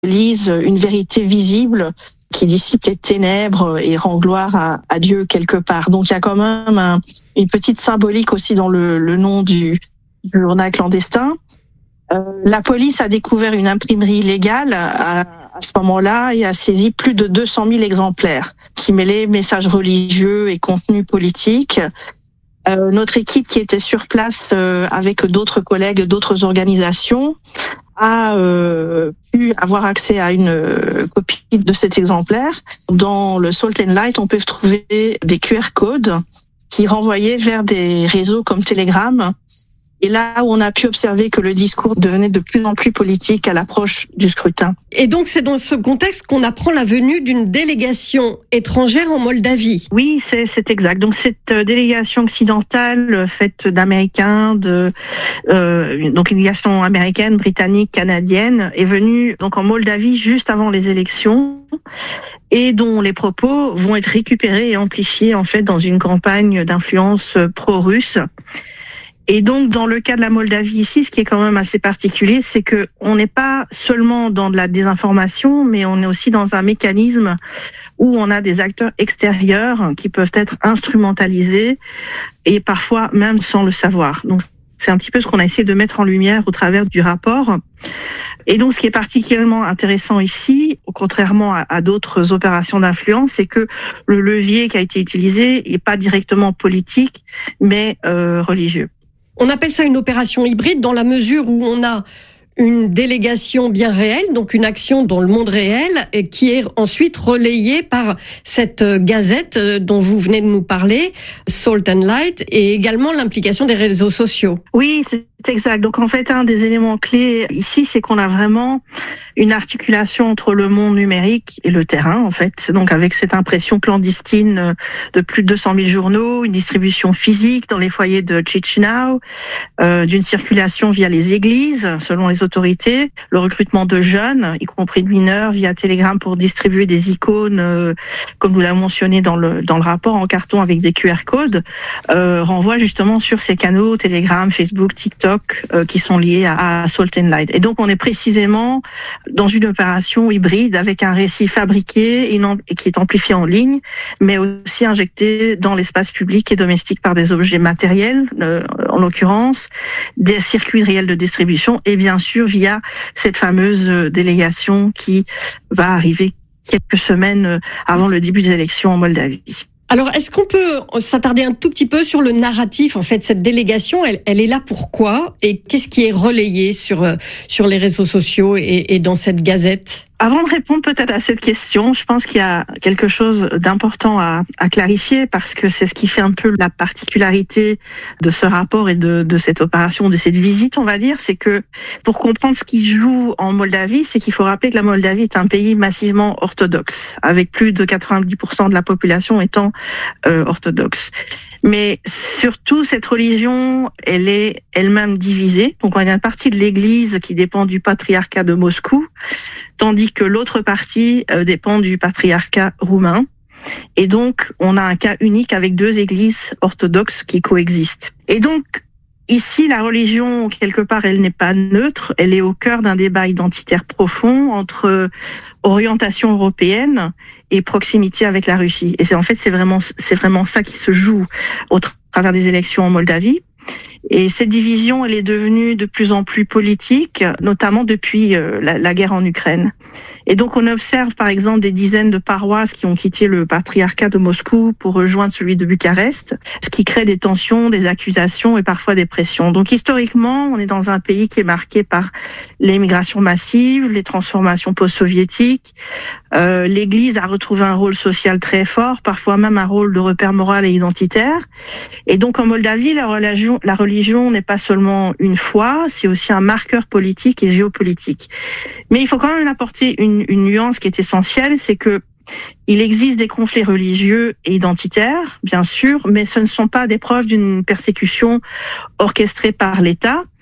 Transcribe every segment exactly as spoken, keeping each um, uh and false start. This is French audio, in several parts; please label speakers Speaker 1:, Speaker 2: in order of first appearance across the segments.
Speaker 1: symbolise une vérité visible qui dissipe les ténèbres et rend gloire à, à Dieu quelque part. Donc il y a quand même un, une petite symbolique aussi dans le, le nom du, du journal clandestin. Euh, la police a découvert une imprimerie illégale à, à ce moment-là et a saisi plus de deux cent mille exemplaires qui mêlaient messages religieux et contenus politiques. Euh, notre équipe qui était sur place euh, avec d'autres collègues d'autres organisations a euh, pu avoir accès à une euh, copie de cet exemplaire. Dans le Salt and Light, on peut trouver des Q R codes qui renvoyaient vers des réseaux comme Telegram. Et là où on a pu observer que le discours devenait de plus en plus politique à l'approche du scrutin.
Speaker 2: Et donc c'est dans ce contexte qu'on apprend la venue d'une délégation étrangère en Moldavie.
Speaker 1: Oui, c'est, c'est exact. Donc cette délégation occidentale faite d'Américains, de euh, donc une délégation américaine, britannique, canadienne, est venue donc en Moldavie juste avant les élections et dont les propos vont être récupérés et amplifiés en fait dans une campagne d'influence pro-russe. Et donc, dans le cas de la Moldavie ici, ce qui est quand même assez particulier, c'est que on n'est pas seulement dans de la désinformation, mais on est aussi dans un mécanisme où on a des acteurs extérieurs qui peuvent être instrumentalisés et parfois même sans le savoir. Donc, c'est un petit peu ce qu'on a essayé de mettre en lumière au travers du rapport. Et donc, ce qui est particulièrement intéressant ici, contrairement à, à d'autres opérations d'influence, c'est que le levier qui a été utilisé n'est pas directement politique, mais euh, religieux.
Speaker 2: On appelle ça une opération hybride dans la mesure où on a une délégation bien réelle, donc une action dans le monde réel, qui est ensuite relayée par cette gazette dont vous venez de nous parler, Salt and Light, et également l'implication des réseaux sociaux.
Speaker 1: Oui, c'est exact. Donc en fait, un des éléments clés ici, c'est qu'on a vraiment une articulation entre le monde numérique et le terrain, en fait. Donc avec cette impression clandestine de plus de deux cent mille journaux, une distribution physique dans les foyers de Chisinau, euh, d'une circulation via les églises, selon les autorités, le recrutement de jeunes, y compris de mineurs, via Telegram pour distribuer des icônes, euh, comme vous l'avez mentionné dans le dans le rapport, en carton avec des Q R codes, euh, renvoie justement sur ces canaux Telegram, Facebook, TikTok, euh, qui sont liés à, à Salt and Light. Et donc on est précisément dans une opération hybride avec un récit fabriqué et, non, et qui est amplifié en ligne, mais aussi injecté dans l'espace public et domestique par des objets matériels, euh, en l'occurrence, des circuits réels de distribution et bien sûr via cette fameuse délégation qui va arriver quelques semaines avant le début des élections en Moldavie.
Speaker 2: Alors, est-ce qu'on peut s'attarder un tout petit peu sur le narratif? En fait, cette délégation, elle, elle est là pourquoi? Et qu'est-ce qui est relayé sur, sur les réseaux sociaux et, et dans cette gazette?
Speaker 1: Avant de répondre peut-être à cette question, je pense qu'il y a quelque chose d'important à, à clarifier parce que c'est ce qui fait un peu la particularité de ce rapport et de, de cette opération, de cette visite, on va dire, c'est que pour comprendre ce qui joue en Moldavie, c'est qu'il faut rappeler que la Moldavie est un pays massivement orthodoxe, avec plus de quatre-vingt-dix pour cent de la population étant euh, orthodoxe. Mais surtout, cette religion, elle est elle-même divisée. Donc, on a une partie de l'Église qui dépend du patriarcat de Moscou, tandis que l'autre partie euh, dépend du patriarcat roumain. Et donc, on a un cas unique avec deux églises orthodoxes qui coexistent. Et donc, ici, la religion, quelque part, elle n'est pas neutre. Elle est au cœur d'un débat identitaire profond entre orientation européenne et proximité avec la Russie. Et c'est en fait, c'est vraiment, c'est vraiment ça qui se joue au travers des élections en Moldavie. Et cette division, elle est devenue de plus en plus politique, notamment depuis euh, la, la guerre en Ukraine. Et donc, on observe, par exemple, des dizaines de paroisses qui ont quitté le patriarcat de Moscou pour rejoindre celui de Bucarest, ce qui crée des tensions, des accusations et parfois des pressions. Donc, historiquement, on est dans un pays qui est marqué par l'immigration massive, les transformations post-soviétiques. Euh, L'Église a retrouvé un rôle social très fort, parfois même un rôle de repère moral et identitaire. Et donc, en Moldavie, la religion, la religion n'est pas seulement une foi, c'est aussi un marqueur politique et géopolitique. Mais il faut quand même apporter une, une nuance qui est essentielle, c'est que il existe des conflits religieux et identitaires, bien sûr, mais ce ne sont pas des preuves d'une persécution orchestrée par l'État.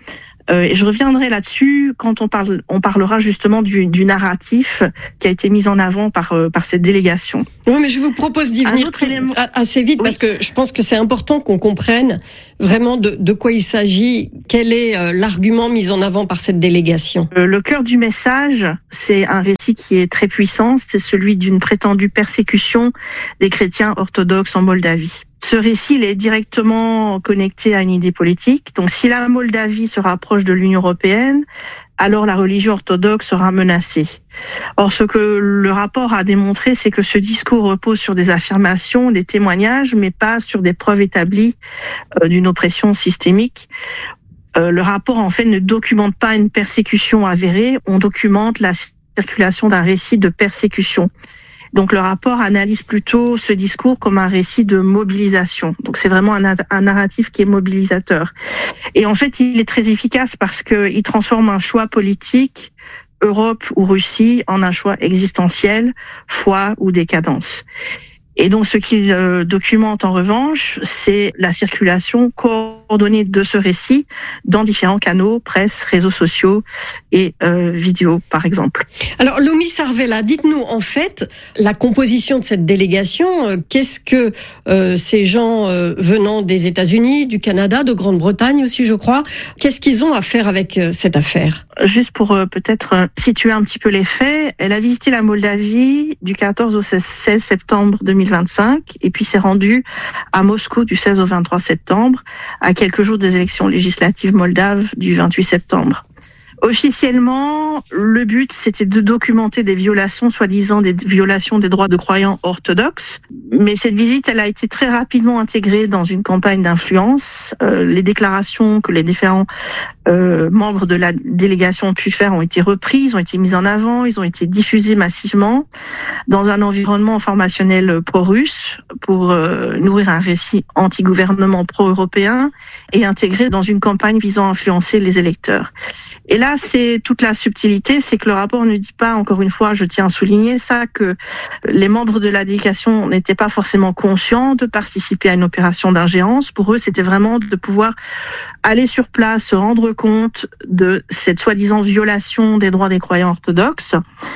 Speaker 1: Euh, et je reviendrai là-dessus quand on parle, on parlera justement du, du narratif qui a été mis en avant par euh, par cette délégation.
Speaker 2: Oui, mais je vous propose d'y venir élément... assez vite, oui. Parce que je pense que c'est important qu'on comprenne vraiment de, de quoi il s'agit, quel est euh, l'argument mis en avant par cette délégation.
Speaker 1: Euh, le cœur du message, c'est un récit qui est très puissant, c'est celui d'une prétendue persécution des chrétiens orthodoxes en Moldavie. Ce récit, il est directement connecté à une idée politique. Donc, si la Moldavie se rapproche de l'Union européenne, alors la religion orthodoxe sera menacée. Or, ce que le rapport a démontré, c'est que ce discours repose sur des affirmations, des témoignages, mais pas sur des preuves établies euh, d'une oppression systémique. Euh, le rapport, en fait, ne documente pas une persécution avérée, on documente la circulation d'un récit de persécution. Donc le rapport analyse plutôt ce discours comme un récit de mobilisation. Donc c'est vraiment un, un narratif qui est mobilisateur. Et en fait, il est très efficace parce qu'il transforme un choix politique, Europe ou Russie, en un choix existentiel, foi ou décadence. Et donc, ce qu'il euh, documente en revanche, c'est la circulation coordonnée de ce récit dans différents canaux, presse, réseaux sociaux et euh, vidéos, par exemple.
Speaker 2: Alors, Lomi Sarvela, dites-nous en fait la composition de cette délégation. Euh, qu'est-ce que euh, ces gens euh, venant des États-Unis, du Canada, de Grande-Bretagne aussi, je crois, qu'est-ce qu'ils ont à faire avec euh, cette affaire?
Speaker 1: Juste pour euh, peut-être euh, situer un petit peu les faits, elle a visité la Moldavie du quatorze au seize septembre deux mille vingt-cinq et puis s'est rendue à Moscou du seize au vingt-trois septembre, à quelques jours des élections législatives moldaves du vingt-huit septembre. Officiellement, le but, c'était de documenter des violations, soi-disant des violations des droits de croyants orthodoxes. Mais cette visite, elle a été très rapidement intégrée dans une campagne d'influence. Euh, les déclarations que les différents euh, membres de la délégation ont pu faire ont été reprises, ont été mises en avant, ils ont été diffusés massivement dans un environnement informationnel pro-russe pour euh, nourrir un récit anti-gouvernement pro-européen et intégré dans une campagne visant à influencer les électeurs. Et là, c'est toute la subtilité, c'est que le rapport ne dit pas, encore une fois, je tiens à souligner ça, que les membres de la délégation n'étaient pas forcément conscients de participer à une opération d'ingérence. Pour eux, c'était vraiment de pouvoir aller sur place, se rendre compte de cette soi-disant violation des droits des croyants orthodoxes.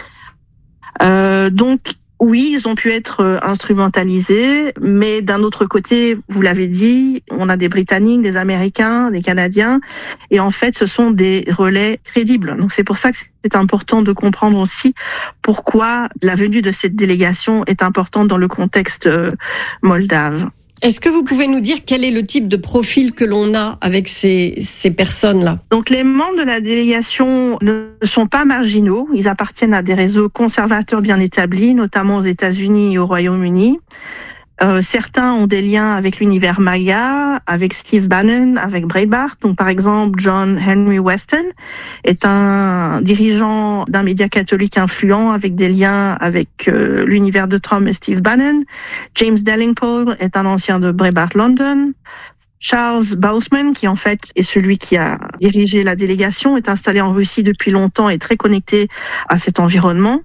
Speaker 1: Euh, donc, oui, ils ont pu être instrumentalisés, mais d'un autre côté, vous l'avez dit, on a des Britanniques, des Américains, des Canadiens, et en fait, ce sont des relais crédibles. Donc c'est pour ça que c'est important de comprendre aussi pourquoi la venue de cette délégation est importante dans le contexte moldave.
Speaker 2: Est-ce que vous pouvez nous dire quel est le type de profil que l'on a avec ces, ces personnes-là?
Speaker 1: Donc les membres de la délégation ne sont pas marginaux. Ils appartiennent à des réseaux conservateurs bien établis, notamment aux États-Unis et au Royaume-Uni. Euh, certains ont des liens avec l'univers MAGA, avec Steve Bannon, avec Breitbart. Donc, par exemple, John Henry Weston est un dirigeant d'un média catholique influent avec des liens avec euh, l'univers de Trump et Steve Bannon. James Delingpole est un ancien de Breitbart London. Charles Bausman, qui en fait est celui qui a dirigé la délégation, est installé en Russie depuis longtemps et très connecté à cet environnement.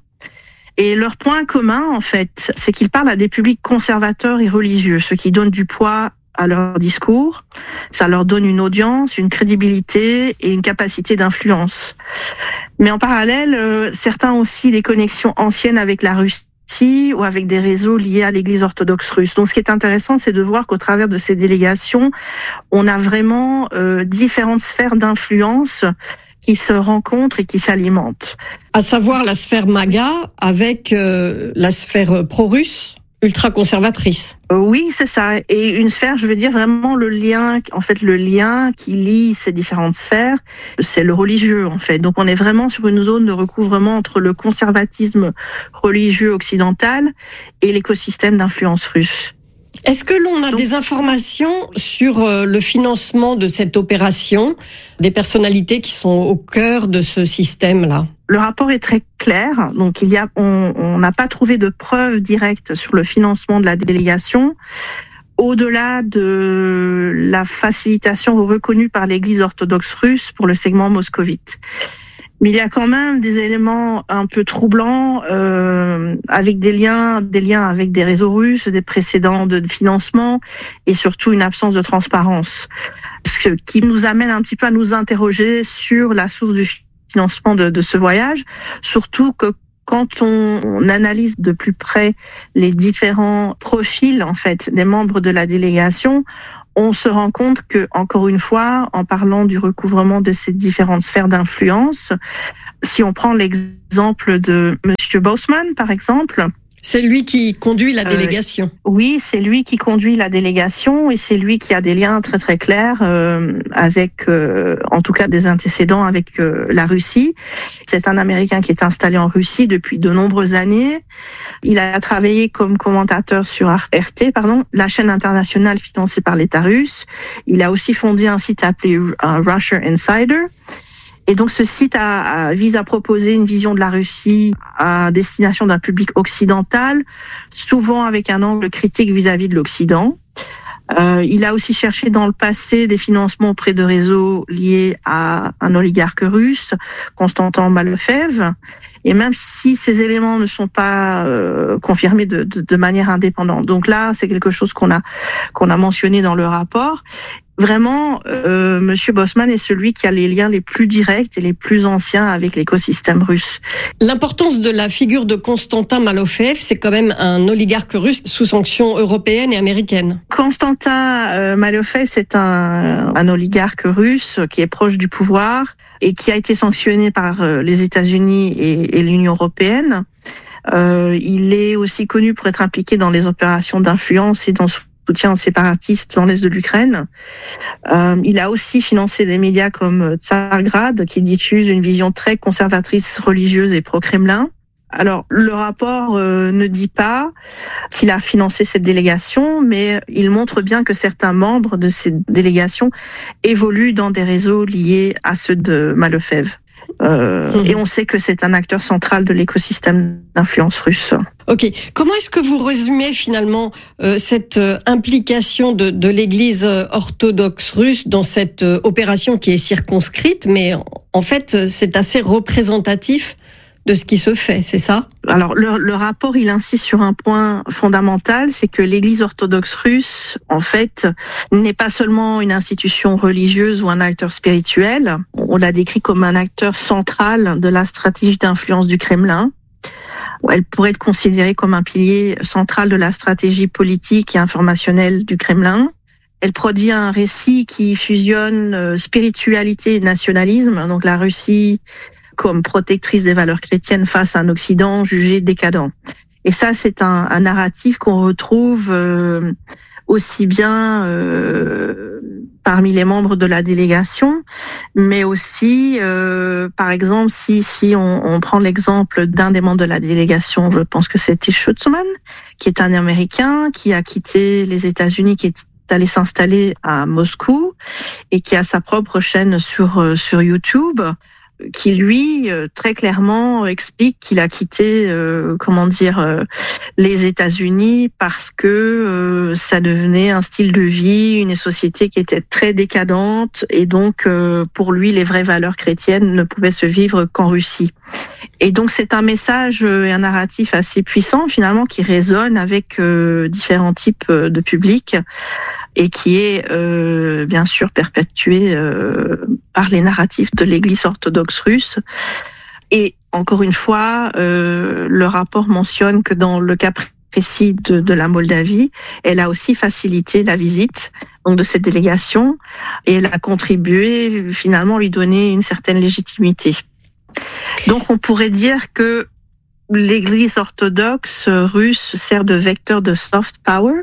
Speaker 1: Et leur point commun, en fait, c'est qu'ils parlent à des publics conservateurs et religieux, ce qui donne du poids à leur discours. Ça leur donne une audience, une crédibilité et une capacité d'influence. Mais en parallèle, euh, certains ont aussi des connexions anciennes avec la Russie ou avec des réseaux liés à l'Église orthodoxe russe. Donc ce qui est intéressant, c'est de voir qu'au travers de ces délégations, on a vraiment euh, différentes sphères d'influence qui se rencontrent et qui s'alimentent.
Speaker 2: À savoir la sphère MAGA avec euh, la sphère pro-russe, ultra-conservatrice.
Speaker 1: Euh, oui, c'est ça. Et une sphère, je veux dire vraiment le lien, en fait, le lien qui lie ces différentes sphères, c'est le religieux, en fait. Donc on est vraiment sur une zone de recouvrement entre le conservatisme religieux occidental et l'écosystème d'influence russe.
Speaker 2: Est-ce que l'on a Donc, des informations sur le financement de cette opération, des personnalités qui sont au cœur de ce système-là?
Speaker 1: Le rapport est très clair. Donc, il y a, on n'a pas trouvé de preuves directes sur le financement de la délégation. Au-delà de la facilitation reconnue par l'Église orthodoxe russe pour le segment moscovite. Mais il y a quand même des éléments un peu troublants euh, avec des liens, des liens avec des réseaux russes, des précédents de financement et surtout une absence de transparence. Ce qui nous amène un petit peu à nous interroger sur la source du financement de, de ce voyage, surtout que quand on, on analyse de plus près les différents profils en fait des membres de la délégation, on se rend compte que, encore une fois, en parlant du recouvrement de ces différentes sphères d'influence, si on prend l'exemple de Monsieur Bosman, par exemple,
Speaker 2: c'est lui qui conduit la délégation.
Speaker 1: Euh, oui, c'est lui qui conduit la délégation et c'est lui qui a des liens très très clairs euh, avec, euh, en tout cas, des antécédents avec euh, la Russie. C'est un Américain qui est installé en Russie depuis de nombreuses années. Il a travaillé comme commentateur sur R T, pardon, la chaîne internationale financée par l'État russe. Il a aussi fondé un site appelé uh, Russia Insider. Et donc ce site a, a, vise à proposer une vision de la Russie à destination d'un public occidental, souvent avec un angle critique vis-à-vis de l'Occident. Euh, il a aussi cherché dans le passé des financements auprès de réseaux liés à un oligarque russe, Konstantin Malofev. Et même si ces éléments ne sont pas euh, confirmés de, de, de manière indépendante. Donc là, c'est quelque chose qu'on a qu'on a mentionné dans le rapport. Vraiment, euh, Monsieur Bosman est celui qui a les liens les plus directs et les plus anciens avec l'écosystème russe.
Speaker 2: L'importance de la figure de Konstantin Malofev, c'est quand même un oligarque russe sous sanctions européennes et américaines.
Speaker 1: Konstantin euh, Malofev, c'est un, un oligarque russe qui est proche du pouvoir et qui a été sanctionné par euh, les États-Unis et, et l'Union européenne. Euh, il est aussi connu pour être impliqué dans les opérations d'influence et dans soutien aux séparatistes dans l'est de l'Ukraine. Euh, il a aussi financé des médias comme Tsargrad, qui diffusent une vision très conservatrice, religieuse et pro-Kremlin. Alors, le rapport euh, ne dit pas qu'il a financé cette délégation, mais il montre bien que certains membres de cette délégation évoluent dans des réseaux liés à ceux de Malofev. Euh, mmh. Et on sait que c'est un acteur central de l'écosystème d'influence russe.
Speaker 2: Ok. Comment est-ce que vous résumez finalement euh, cette euh, implication de, de l'Église orthodoxe russe dans cette euh, opération qui est circonscrite, mais en fait c'est assez représentatif de ce qui se fait, c'est ça?
Speaker 1: Alors le, le rapport, il insiste sur un point fondamental, c'est que l'Église orthodoxe russe, en fait, n'est pas seulement une institution religieuse ou un acteur spirituel. On l'a décrit comme un acteur central de la stratégie d'influence du Kremlin. Elle pourrait être considérée comme un pilier central de la stratégie politique et informationnelle du Kremlin. Elle produit un récit qui fusionne spiritualité et nationalisme, donc la Russie comme protectrice des valeurs chrétiennes face à un Occident jugé décadent. Et ça, c'est un, un narratif qu'on retrouve euh, aussi bien euh, parmi les membres de la délégation, mais aussi, euh, par exemple, si si on, on prend l'exemple d'un des membres de la délégation, je pense que c'était Schutzman, qui est un Américain, qui a quitté les États-Unis, qui est allé s'installer à Moscou et qui a sa propre chaîne sur sur YouTube, qui lui très clairement explique qu'il a quitté euh, comment dire euh, les États-Unis parce que euh, ça devenait un style de vie, une société qui était très décadente et donc euh, pour lui les vraies valeurs chrétiennes ne pouvaient se vivre qu'en Russie. Et donc c'est un message et un narratif assez puissant finalement qui résonne avec euh, différents types de publics et qui est euh, bien sûr perpétué euh, par les narratifs de l'Église orthodoxe russe. Et encore une fois, euh, le rapport mentionne que dans le cas précis de, de la Moldavie, elle a aussi facilité la visite donc de cette délégation et elle a contribué finalement à lui donner une certaine légitimité. Donc on pourrait dire que l'Église orthodoxe russe sert de vecteur de soft power.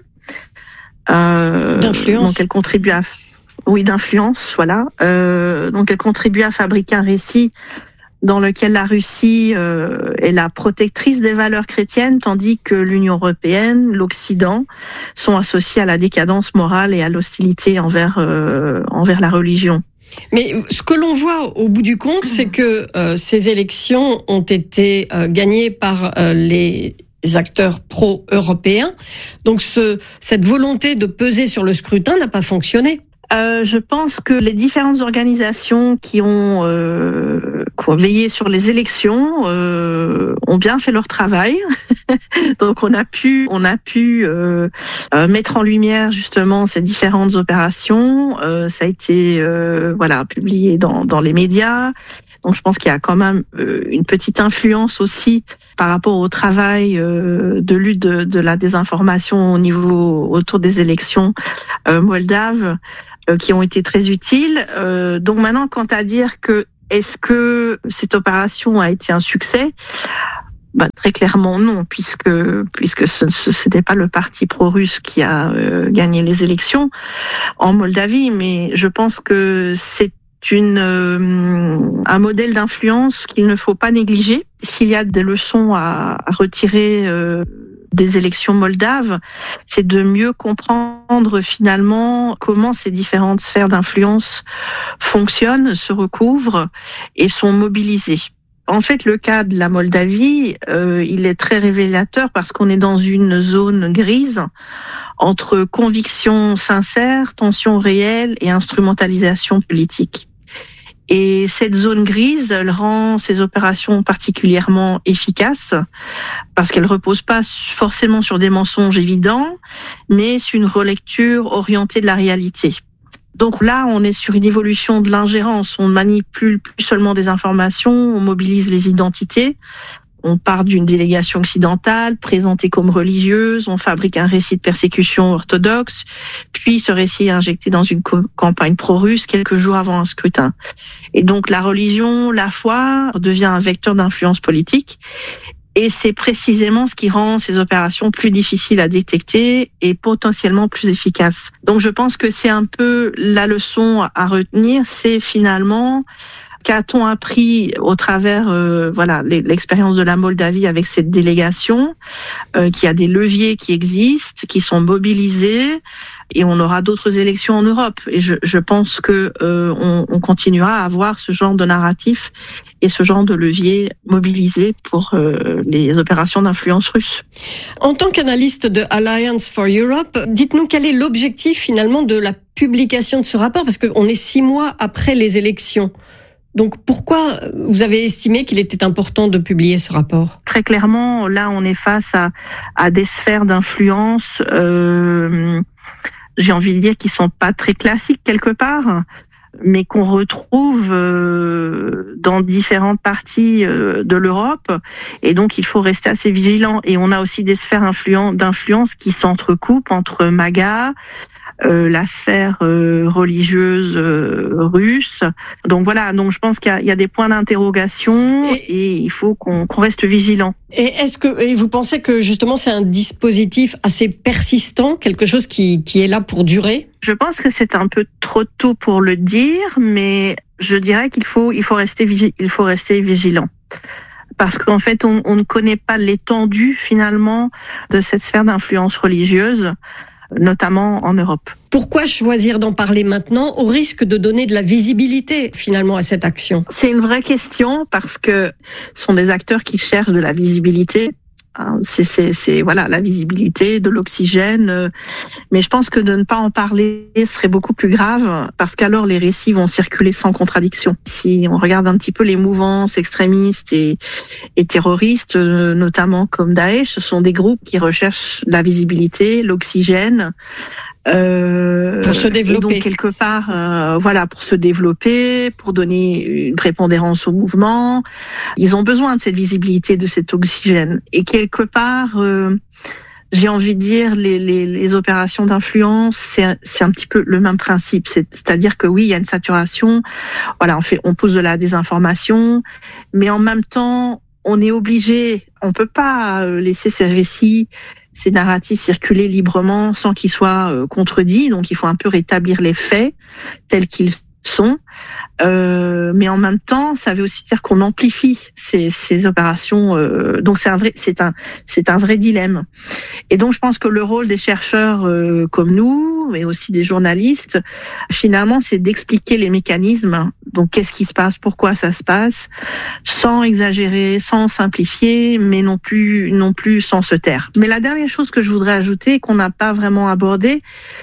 Speaker 1: Euh,
Speaker 2: d'influence.
Speaker 1: Donc elle contribue à, oui, d'influence, voilà. Euh, donc elle contribue à fabriquer un récit dans lequel la Russie euh, est la protectrice des valeurs chrétiennes, tandis que l'Union européenne, l'Occident, sont associés à la décadence morale et à l'hostilité envers euh, envers la religion.
Speaker 2: Mais ce que l'on voit au bout du compte, c'est que euh, ces élections ont été euh, gagnées par euh, les acteurs pro-européens. Donc ce, cette volonté de peser sur le scrutin n'a pas fonctionné.
Speaker 1: Euh, je pense que les différentes organisations qui ont, euh, qui ont veillé sur les élections euh, ont bien fait leur travail. Donc on a pu, on a pu euh, euh, mettre en lumière justement ces différentes opérations. Euh, ça a été euh, voilà publié dans dans les médias. Donc je pense qu'il y a quand même euh, une petite influence aussi par rapport au travail euh, de lutte de, de la désinformation au niveau autour des élections euh, moldaves euh, qui ont été très utiles. Euh, donc maintenant, quant à dire que est-ce que cette opération a été un succès? Bah, très clairement non, puisque puisque ce n'était pas le parti pro-russe qui a euh, gagné les élections en Moldavie, mais je pense que c'est une euh, un modèle d'influence qu'il ne faut pas négliger. S'il y a des leçons à, à retirer euh, des élections moldaves, c'est de mieux comprendre finalement comment ces différentes sphères d'influence fonctionnent, se recouvrent et sont mobilisées. En fait, le cas de la Moldavie, euh, il est très révélateur parce qu'on est dans une zone grise entre conviction sincère, tension réelle et instrumentalisation politique. Et cette zone grise, elle rend ces opérations particulièrement efficaces parce qu'elles reposent pas forcément sur des mensonges évidents, mais sur une relecture orientée de la réalité. Donc là, on est sur une évolution de l'ingérence. On manipule plus seulement des informations, on mobilise les identités. On part d'une délégation occidentale, présentée comme religieuse, on fabrique un récit de persécution orthodoxe, puis ce récit est injecté dans une co- campagne pro-russe quelques jours avant un scrutin. Et donc la religion, la foi, devient un vecteur d'influence politique. Et c'est précisément ce qui rend ces opérations plus difficiles à détecter et potentiellement plus efficaces. Donc je pense que c'est un peu la leçon à retenir, c'est finalement... Qu'a-t-on appris au travers euh, voilà l'expérience de la Moldavie avec cette délégation, euh, qui a des leviers qui existent, qui sont mobilisés, et on aura d'autres élections en Europe. Et je, je pense que euh, on, on continuera à avoir ce genre de narratif et ce genre de levier mobilisé pour euh, les opérations d'influence russe.
Speaker 2: En tant qu'analyste de Alliance for Europe, dites-nous quel est l'objectif finalement de la publication de ce rapport, parce qu'on est six mois après les élections. Donc pourquoi vous avez estimé qu'il était important de publier ce rapport?
Speaker 1: Très clairement, là on est face à, à des sphères d'influence, euh, j'ai envie de dire, qui sont pas très classiques quelque part, mais qu'on retrouve euh, dans différentes parties euh, de l'Europe. Et donc il faut rester assez vigilant. Et on a aussi des sphères d'influence qui s'entrecoupent entre MAGA, Euh, la sphère euh, religieuse euh, russe. Donc voilà, donc je pense qu'il y a, il y a des points d'interrogation et, et il faut qu'on, qu'on reste vigilant.
Speaker 2: Et est-ce que et vous pensez que justement c'est un dispositif assez persistant, quelque chose qui, qui est là pour durer?
Speaker 1: Je pense que c'est un peu trop tôt pour le dire, mais je dirais qu'il faut il faut rester vigi- il faut rester vigilant. Parce qu'en fait, on, on ne connaît pas l'étendue finalement de cette sphère d'influence religieuse, notamment en Europe.
Speaker 2: Pourquoi choisir d'en parler maintenant au risque de donner de la visibilité finalement à cette action?
Speaker 1: C'est une vraie question parce que ce sont des acteurs qui cherchent de la visibilité. C'est, c'est, c'est voilà la visibilité, de l'oxygène. Mais je pense que de ne pas en parler serait beaucoup plus grave parce qu'alors les récits vont circuler sans contradiction. Si on regarde un petit peu les mouvances extrémistes et, et terroristes, notamment comme Daesh, ce sont des groupes qui recherchent la visibilité, l'oxygène.
Speaker 2: Euh, pour se développer.
Speaker 1: Et donc quelque part, euh, voilà, pour se développer, pour donner une prépondérance au mouvement, ils ont besoin de cette visibilité, de cet oxygène. Et quelque part, euh, j'ai envie de dire, les, les, les opérations d'influence, c'est, c'est un petit peu le même principe. C'est, c'est-à-dire que oui, il y a une saturation. Voilà, on fait, on pousse de la désinformation, mais en même temps, on est obligé, on peut pas laisser ces récits, ces narratifs circuler librement sans qu'ils soient euh, contredits. Donc, il faut un peu rétablir les faits tels qu'ils sont. Euh, mais en même temps, ça veut aussi dire qu'on amplifie ces, ces opérations. Euh, donc, c'est un vrai, c'est un, c'est un vrai dilemme. Et donc, je pense que le rôle des chercheurs euh, comme nous, mais aussi des journalistes, finalement, c'est d'expliquer les mécanismes. Donc, qu'est-ce qui se passe, pourquoi ça se passe, sans exagérer, sans simplifier, mais non plus, non plus sans se taire. Mais la dernière chose que je voudrais ajouter, qu'on n'a pas vraiment abordée,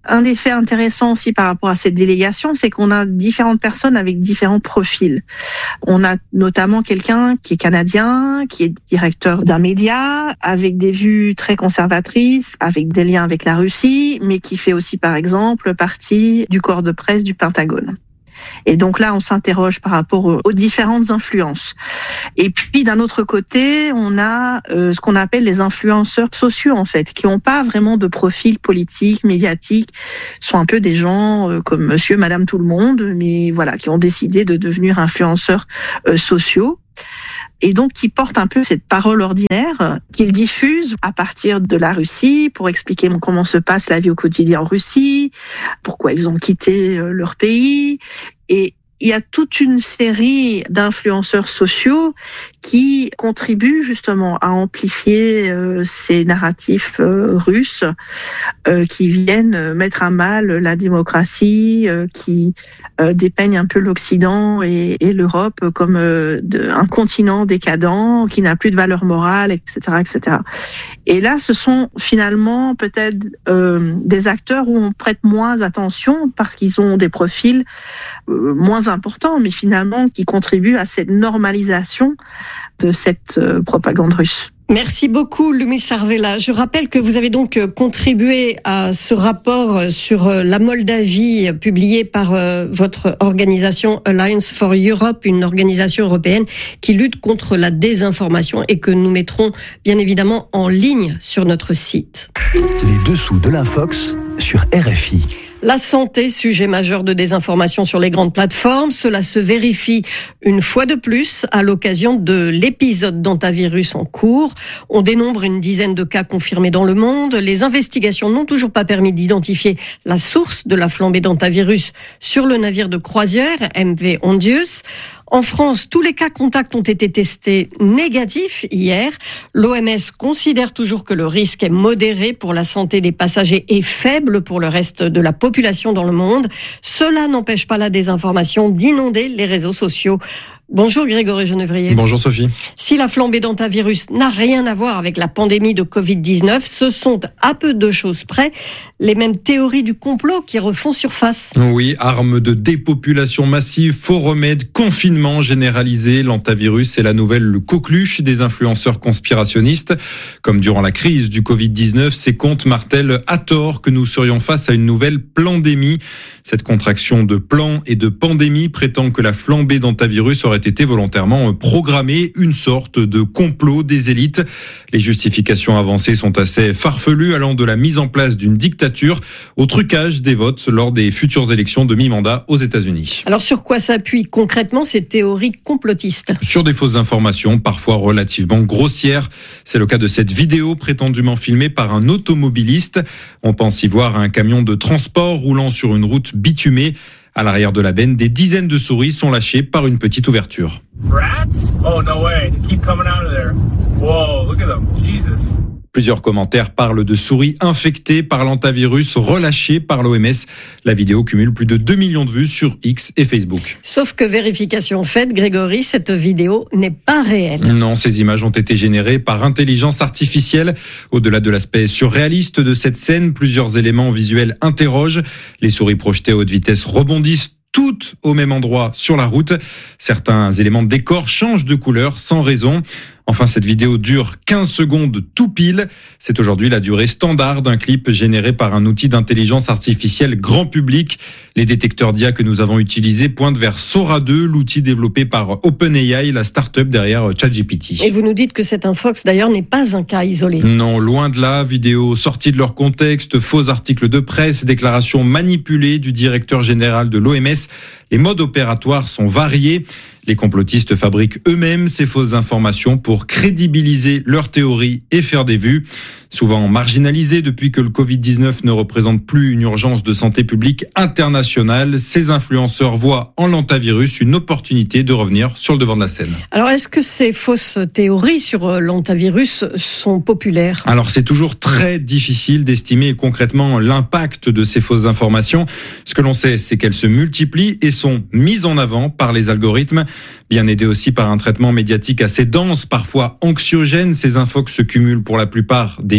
Speaker 1: Un des faits intéressants aussi par rapport à cette délégation, c'est qu'on a différentes personnes avec différents profils. On a notamment quelqu'un qui est canadien, qui est directeur d'un média, avec des vues très conservatrices, avec des liens avec la Russie, mais qui fait aussi, par exemple, partie du corps de presse du Pentagone. Et donc là, on s'interroge par rapport aux différentes influences. Et puis, d'un autre côté, on a euh, ce qu'on appelle les influenceurs sociaux, en fait, qui n'ont pas vraiment de profil politique, médiatique, sont un peu des gens euh, comme monsieur, madame, tout le monde, mais voilà, qui ont décidé de devenir influenceurs euh, sociaux. Et donc qui portent un peu cette parole ordinaire qu'ils diffusent à partir de la Russie pour expliquer comment se passe la vie au quotidien en Russie, pourquoi ils ont quitté leur pays. Et il y a toute une série d'influenceurs sociaux qui contribuent justement à amplifier euh, ces narratifs euh, russes euh, qui viennent mettre à mal la démocratie, euh, qui euh, dépeignent un peu l'Occident et, et l'Europe comme euh, de, un continent décadent qui n'a plus de valeur morale, et cetera, et cetera. Et là, ce sont finalement peut-être euh, des acteurs où on prête moins attention parce qu'ils ont des profils euh, moins importants, mais finalement qui contribuent à cette normalisation de cette euh, propagande russe.
Speaker 2: Merci beaucoup, Lumi Sarvela. Je rappelle que vous avez donc contribué à ce rapport sur la Moldavie publié par votre organisation Alliance for Europe, une organisation européenne qui lutte contre la désinformation et que nous mettrons bien évidemment en ligne sur notre site.
Speaker 3: Les dessous de l'Infox sur R F I.
Speaker 2: La santé, sujet majeur de désinformation sur les grandes plateformes. Cela se vérifie une fois de plus à l'occasion de l'épisode d'hantavirus en cours. On dénombre une dizaine de cas confirmés dans le monde. Les investigations n'ont toujours pas permis d'identifier la source de la flambée d'hantavirus sur le navire de croisière M V Ondius. En France, tous les cas contacts ont été testés négatifs hier. L'O M S considère toujours que le risque est modéré pour la santé des passagers et faible pour le reste de la population dans le monde. Cela n'empêche pas la désinformation d'inonder les réseaux sociaux. Bonjour Grégory Genevrier.
Speaker 4: Bonjour Sophie.
Speaker 2: Si la flambée d'hantavirus n'a rien à voir avec la pandémie de covid dix-neuf, ce sont à peu de choses près les mêmes théories du complot qui refont surface.
Speaker 4: Oui, armes de dépopulation massive, faux remèdes, confinement généralisé, l'hantavirus est la nouvelle coqueluche des influenceurs conspirationnistes. Comme durant la crise du covid dix-neuf, ces comptes martèlent à tort que nous serions face à une nouvelle pandémie. Cette contraction de plan et de pandémie prétend que la flambée d'hantavirus aurait été volontairement programmée, une sorte de complot des élites. Les justifications avancées sont assez farfelues, allant de la mise en place d'une dictature au trucage des votes lors des futures élections de mi-mandat aux États-Unis.
Speaker 2: Alors sur quoi s'appuient concrètement ces théories complotistes ?
Speaker 4: Sur des fausses informations, parfois relativement grossières. C'est le cas de cette vidéo prétendument filmée par un automobiliste. On pense y voir un camion de transport roulant sur une route bitumée. À l'arrière de la benne, des dizaines de souris sont lâchées par une petite ouverture. Rats? Oh no way. They keep coming out of there. Whoa, look at them. Jesus. Plusieurs commentaires parlent de souris infectées par l'hantavirus relâchées par l'O M S. La vidéo cumule plus de deux millions de vues sur X et Facebook.
Speaker 2: Sauf que vérification faite, Grégory, cette vidéo n'est pas réelle.
Speaker 4: Non, ces images ont été générées par intelligence artificielle. Au-delà de l'aspect surréaliste de cette scène, plusieurs éléments visuels interrogent. Les souris projetées à haute vitesse rebondissent toutes au même endroit sur la route. Certains éléments de décor changent de couleur sans raison. Enfin, cette vidéo dure quinze secondes tout pile. C'est aujourd'hui la durée standard d'un clip généré par un outil d'intelligence artificielle grand public. Les détecteurs d'I A que nous avons utilisés pointent vers Sora deux, l'outil développé par OpenAI, la start-up derrière ChatGPT.
Speaker 2: Et vous nous dites que cet infox, d'ailleurs, n'est pas un cas isolé.
Speaker 4: Non, loin de là. Vidéo sortie de leur contexte, faux articles de presse, déclarations manipulées du directeur général de l'O M S. Les modes opératoires sont variés. Les complotistes fabriquent eux-mêmes ces fausses informations pour crédibiliser leurs théories et faire des vues. Souvent marginalisés depuis que le covid dix-neuf ne représente plus une urgence de santé publique internationale, ces influenceurs voient en l'hantavirus une opportunité de revenir sur le devant de la scène.
Speaker 2: Alors, est-ce que ces fausses théories sur l'hantavirus sont populaires ?
Speaker 4: Alors, c'est toujours très difficile d'estimer concrètement l'impact de ces fausses informations. Ce que l'on sait, c'est qu'elles se multiplient et sont mises en avant par les algorithmes. Bien aidés aussi par un traitement médiatique assez dense, parfois anxiogène, ces infox se cumulent pour la plupart des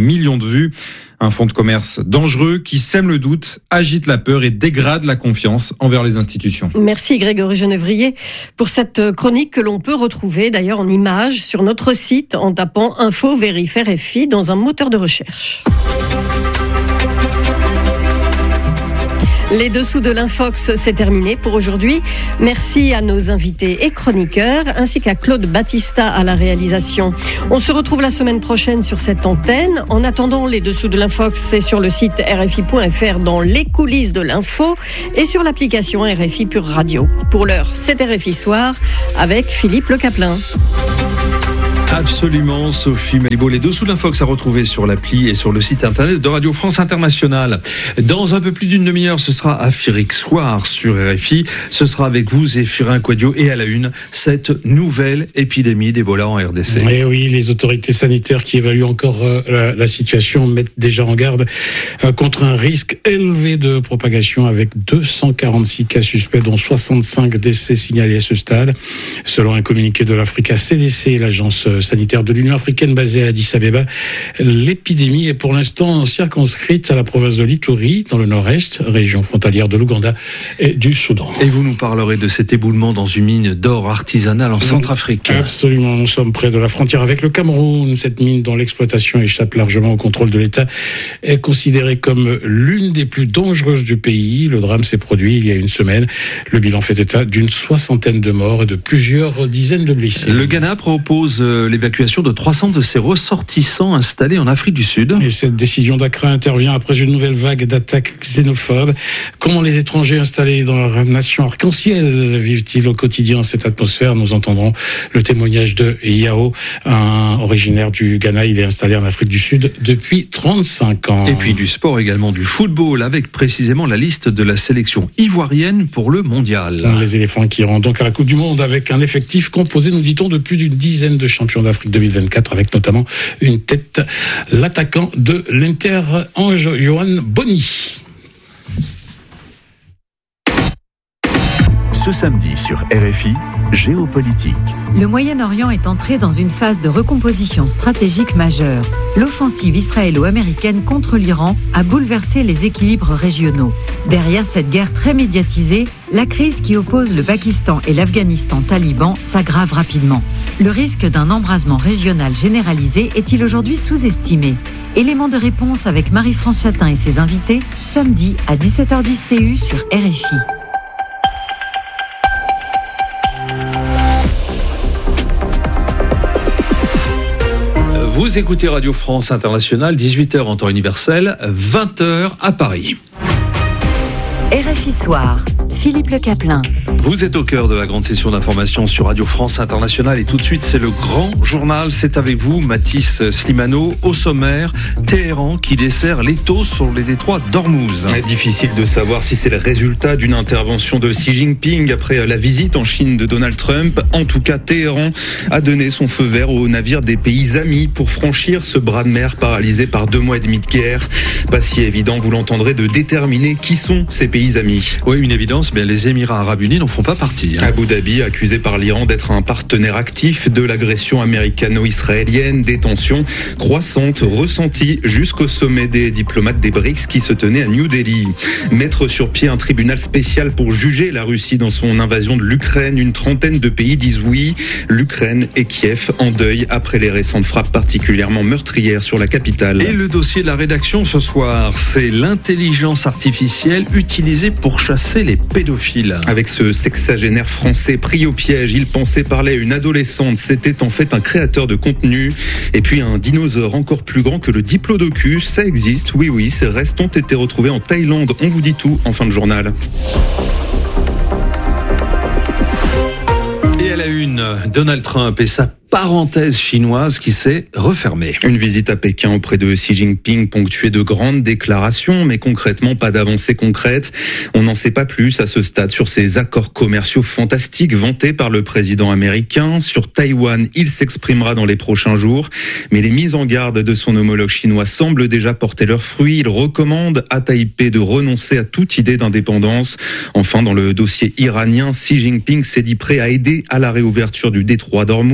Speaker 4: millions de vues. Un fonds de commerce dangereux qui sème le doute, agite la peur et dégrade la confiance envers les institutions.
Speaker 2: Merci Grégory Genevrier pour cette chronique que l'on peut retrouver d'ailleurs en images sur notre site en tapant Info Vérif R F I dans un moteur de recherche. Les dessous de l'Infox, c'est terminé pour aujourd'hui. Merci à nos invités et chroniqueurs, ainsi qu'à Claude Battista à la réalisation. On se retrouve la semaine prochaine sur cette antenne. En attendant, les dessous de l'Infox, c'est sur le site R F I point F R dans les coulisses de l'info et sur l'application R F I Pure Radio. Pour l'heure, c'est R F I Soir avec Philippe Le Caplin.
Speaker 5: Absolument, Sophie Malibaud. Les dessous de l'Infox à retrouver sur l'appli et sur le site internet de Radio France Internationale. Dans un peu plus d'une demi-heure, ce sera Afrique Soir sur R F I. Ce sera avec vous, Zéphirin Quadio, et à la une, cette nouvelle épidémie d'Ebola en R D C.
Speaker 6: Et oui, les autorités sanitaires qui évaluent encore euh, la, la situation mettent déjà en garde euh, contre un risque élevé de propagation avec deux cent quarante-six cas suspects, dont soixante-cinq décès signalés à ce stade. Selon un communiqué de l'Africa C D C, l'agence sanitaire de l'Union africaine basée à Addis Abeba, l'épidémie est pour l'instant circonscrite à la province de l'Ituri, dans le nord-est, région frontalière de l'Ouganda et du Soudan.
Speaker 5: Et vous nous parlerez de cet éboulement dans une mine d'or artisanale en Centrafrique.
Speaker 6: Absolument, nous sommes près de la frontière avec le Cameroun. Cette mine, dont l'exploitation échappe largement au contrôle de l'État, est considérée comme l'une des plus dangereuses du pays. Le drame s'est produit il y a une semaine. Le bilan fait état d'une soixantaine de morts et de plusieurs dizaines de blessés.
Speaker 5: Le Ghana propose l'évacuation de trois cents de ses ressortissants installés en Afrique du Sud.
Speaker 6: Et cette décision d'Accra intervient après une nouvelle vague d'attaques xénophobes. Comment les étrangers installés dans leur nation arc-en-ciel vivent-ils au quotidien cette atmosphère? Nous entendrons le témoignage de Yao, un originaire du Ghana. Il est installé en Afrique du Sud depuis trente-cinq ans.
Speaker 5: Et puis du sport également, du football, avec précisément la liste de la sélection ivoirienne pour le mondial.
Speaker 6: Les éléphants qui iront donc à la Coupe du Monde avec un effectif composé, nous dit-on, de plus d'une dizaine de champions d'Afrique deux mille vingt-quatre, avec notamment une tête, l'attaquant de l'Inter, Ange Johan Boni.
Speaker 3: Ce samedi sur R F I, géopolitique.
Speaker 7: Le Moyen-Orient est entré dans une phase de recomposition stratégique majeure. L'offensive israélo-américaine contre l'Iran a bouleversé les équilibres régionaux. Derrière cette guerre très médiatisée, la crise qui oppose le Pakistan et l'Afghanistan taliban s'aggrave rapidement. Le risque d'un embrasement régional généralisé est-il aujourd'hui sous-estimé? Élément de réponse avec Marie-France Chatin et ses invités, samedi à dix-sept heures dix T U sur R F I.
Speaker 5: Vous écoutez Radio France Internationale, dix-huit heures en temps universel, vingt heures à Paris.
Speaker 7: R F I Soir, Philippe Le Caplin.
Speaker 5: Vous êtes au cœur de la grande session d'information sur Radio France Internationale et tout de suite c'est le grand journal, c'est avec vous Mathis Slimano. Au sommaire, Téhéran qui dessert l'étau sur les détroits d'Ormuz.
Speaker 8: Difficile de savoir si c'est le résultat d'une intervention de Xi Jinping après la visite en Chine de Donald Trump. En tout cas, Téhéran a donné son feu vert aux navires des pays amis pour franchir ce bras de mer paralysé par deux mois et demi de guerre. Pas si évident, vous l'entendrez, de déterminer qui sont ces pays amis.
Speaker 5: Oui, une évidence, mais les Émirats Arabes Unis n'en font pas partie. Hein.
Speaker 8: Abu Dhabi, accusé par l'Iran d'être un partenaire actif de l'agression américano-israélienne, des tensions croissantes ressenties jusqu'au sommet des diplomates des BRICS qui se tenait à New Delhi. Mettre sur pied un tribunal spécial pour juger la Russie dans son invasion de l'Ukraine, une trentaine de pays disent oui. L'Ukraine et Kiev en deuil après les récentes frappes particulièrement meurtrières sur la capitale.
Speaker 5: Et le dossier de la rédaction ce soir, c'est l'intelligence artificielle utilisée pour chasser les pédophiles.
Speaker 8: Avec ce sexagénaire français pris au piège, il pensait parler à une adolescente. C'était en fait un créateur de contenu. Et puis un dinosaure encore plus grand que le diplodocus. Ça existe, oui oui, ces restes ont été retrouvés en Thaïlande. On vous dit tout en fin de journal.
Speaker 5: Et à la une, Donald Trump et sa parenthèse chinoise qui s'est refermée.
Speaker 8: Une visite à Pékin auprès de Xi Jinping ponctuée de grandes déclarations, mais concrètement pas d'avancées concrètes. On n'en sait pas plus à ce stade sur ces accords commerciaux fantastiques vantés par le président américain. Sur Taïwan, il s'exprimera dans les prochains jours, mais les mises en garde de son homologue chinois semblent déjà porter leurs fruits. Il recommande à Taipei de renoncer à toute idée d'indépendance. Enfin, dans le dossier iranien, Xi Jinping s'est dit prêt à aider à la réouverture du détroit d'Ormuz, détroit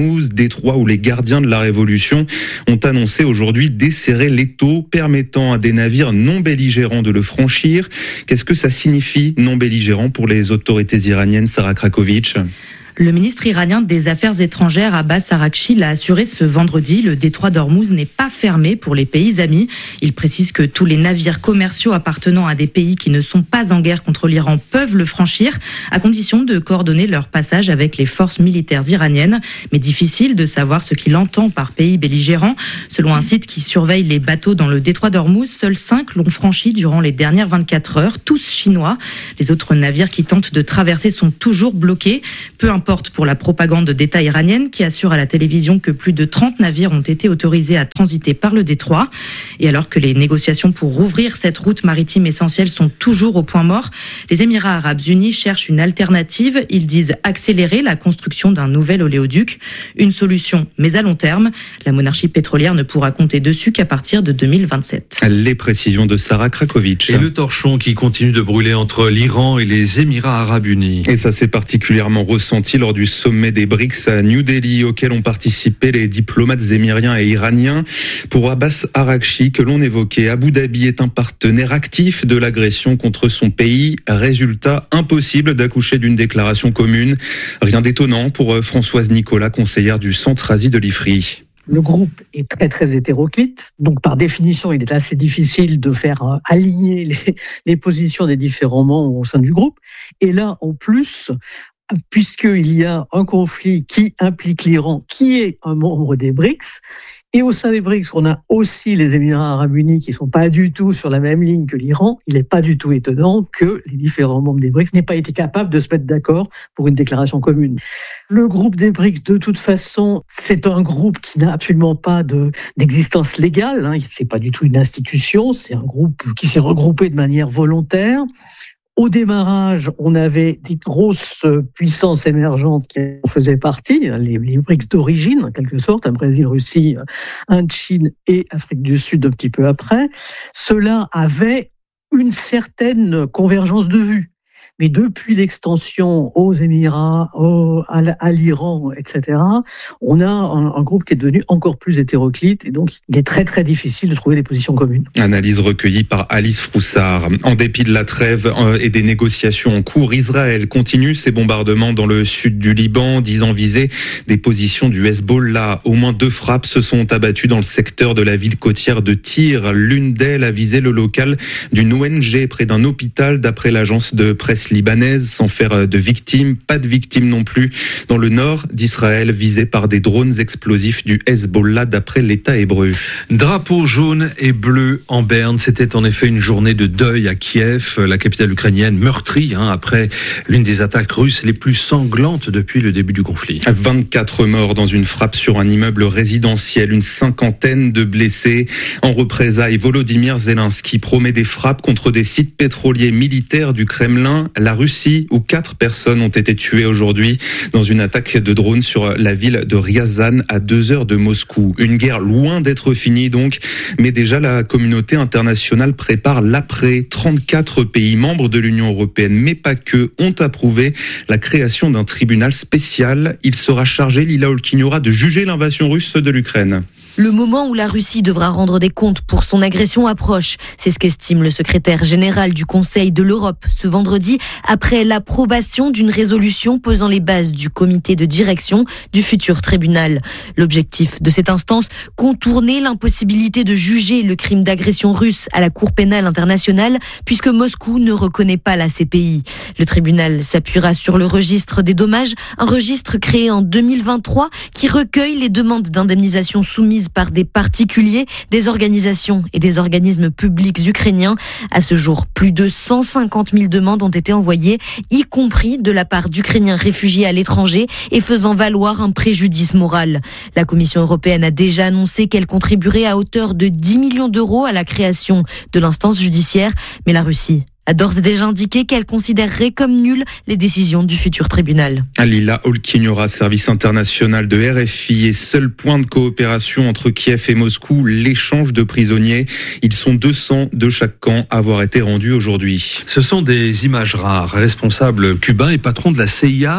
Speaker 8: détroit où les gardiens de la Révolution ont annoncé aujourd'hui desserrer l'étau permettant à des navires non belligérants de le franchir. Qu'est-ce que ça signifie non belligérant pour les autorités iraniennes, Sarah Krakowicz ?
Speaker 9: Le ministre iranien des Affaires étrangères, Abbas Araghchi, l'a assuré ce vendredi. Le détroit d'Ormuz n'est pas fermé pour les pays amis. Il précise que tous les navires commerciaux appartenant à des pays qui ne sont pas en guerre contre l'Iran peuvent le franchir, à condition de coordonner leur passage avec les forces militaires iraniennes. Mais difficile de savoir ce qu'il entend par pays belligérant. Selon un site qui surveille les bateaux dans le détroit d'Ormuz, seuls cinq l'ont franchi durant les dernières vingt-quatre heures, tous chinois. Les autres navires qui tentent de traverser sont toujours bloqués. Peu importe pour la propagande d'État iranienne qui assure à la télévision que plus de trente navires ont été autorisés à transiter par le détroit. Et alors que les négociations pour rouvrir cette route maritime essentielle sont toujours au point mort, les Émirats arabes unis cherchent une alternative. Ils disent accélérer la construction d'un nouvel oléoduc. Une solution, mais à long terme. La monarchie pétrolière ne pourra compter dessus qu'à partir de deux mille vingt-sept.
Speaker 8: Les précisions de Sarah Krakowicz.
Speaker 5: Et le torchon qui continue de brûler entre l'Iran et les Émirats arabes unis.
Speaker 8: Et ça s'est particulièrement ressenti lors du sommet des BRICS à New Delhi, auquel ont participé les diplomates émiriens et iraniens. Pour Abbas Araghchi, que l'on évoquait, Abu Dhabi est un partenaire actif de l'agression contre son pays. Résultat, impossible d'accoucher d'une déclaration commune. Rien d'étonnant pour Françoise Nicolas, conseillère du Centre Asie de l'I F R I.
Speaker 10: Le groupe est très très hétéroclite, donc par définition, il est assez difficile de faire aligner les, les positions des différents membres au sein du groupe. Et là, en plus, puisqu'il y a un conflit qui implique l'Iran, qui est un membre des BRICS, et au sein des BRICS, on a aussi les Émirats arabes unis qui sont pas du tout sur la même ligne que l'Iran. Il n'est pas du tout étonnant que les différents membres des BRICS n'aient pas été capables de se mettre d'accord pour une déclaration commune. Le groupe des BRICS, de toute façon, c'est un groupe qui n'a absolument pas de, d'existence légale, hein. C'est pas du tout une institution, c'est un groupe qui s'est regroupé de manière volontaire. Au démarrage, on avait des grosses puissances émergentes qui en faisaient partie, les, les BRICS d'origine, en quelque sorte, un Brésil, Russie, Inde, Chine et Afrique du Sud un petit peu après. Cela avait une certaine convergence de vues. Mais depuis l'extension aux Émirats, au, à, à l'Iran, et cetera, on a un, un groupe qui est devenu encore plus hétéroclite et donc il est très très difficile de trouver des positions communes.
Speaker 8: Analyse recueillie par Alice Froussard. En dépit de la trêve et des négociations en cours, Israël continue ses bombardements dans le sud du Liban, disant viser des positions du Hezbollah. Au moins deux frappes se sont abattues dans le secteur de la ville côtière de Tyr. L'une d'elles a visé le local d'une O N G près d'un hôpital, d'après l'agence de presse libanaise, sans faire de victimes. Pas de victimes non plus dans le nord d'Israël, visé par des drones explosifs du Hezbollah, d'après l'État hébreu.
Speaker 5: Drapeau jaune et bleu en berne. C'était en effet une journée de deuil à Kiev, la capitale ukrainienne meurtrie hein, après l'une des attaques russes les plus sanglantes depuis le début du conflit.
Speaker 8: vingt-quatre morts dans une frappe sur un immeuble résidentiel, une cinquantaine de blessés. En représailles, Volodymyr Zelensky promet des frappes contre des sites pétroliers militaires du Kremlin. La Russie, où quatre personnes ont été tuées aujourd'hui dans une attaque de drone sur la ville de Ryazan à deux heures de Moscou. Une guerre loin d'être finie donc, mais déjà la communauté internationale prépare l'après. trente-quatre pays membres de l'Union européenne, mais pas que, ont approuvé la création d'un tribunal spécial. Il sera chargé, Lila Olkignora, de juger l'invasion russe de l'Ukraine.
Speaker 11: Le moment où la Russie devra rendre des comptes pour son agression approche. C'est ce qu'estime le secrétaire général du Conseil de l'Europe ce vendredi, après l'approbation d'une résolution posant les bases du comité de direction du futur tribunal. L'objectif de cette instance, contourner l'impossibilité de juger le crime d'agression russe à la Cour pénale internationale, puisque Moscou ne reconnaît pas la C P I. Le tribunal s'appuiera sur le registre des dommages, un registre créé en deux mille vingt-trois qui recueille les demandes d'indemnisation soumises par des particuliers, des organisations et des organismes publics ukrainiens. À ce jour, plus de cent cinquante mille demandes ont été envoyées, y compris de la part d'Ukrainiens réfugiés à l'étranger et faisant valoir un préjudice moral. La Commission européenne a déjà annoncé qu'elle contribuerait à hauteur de dix millions d'euros à la création de l'instance judiciaire, mais la Russie a d'ores et déjà indiqué qu'elle considérerait comme nulles les décisions du futur tribunal.
Speaker 8: Lila Olkignora, service international de R F I et seul point de coopération entre Kiev et Moscou, l'échange de prisonniers. Ils sont deux cents de chaque camp à avoir été rendus aujourd'hui.
Speaker 5: Ce sont des images rares. Responsable cubain et patron de la C I A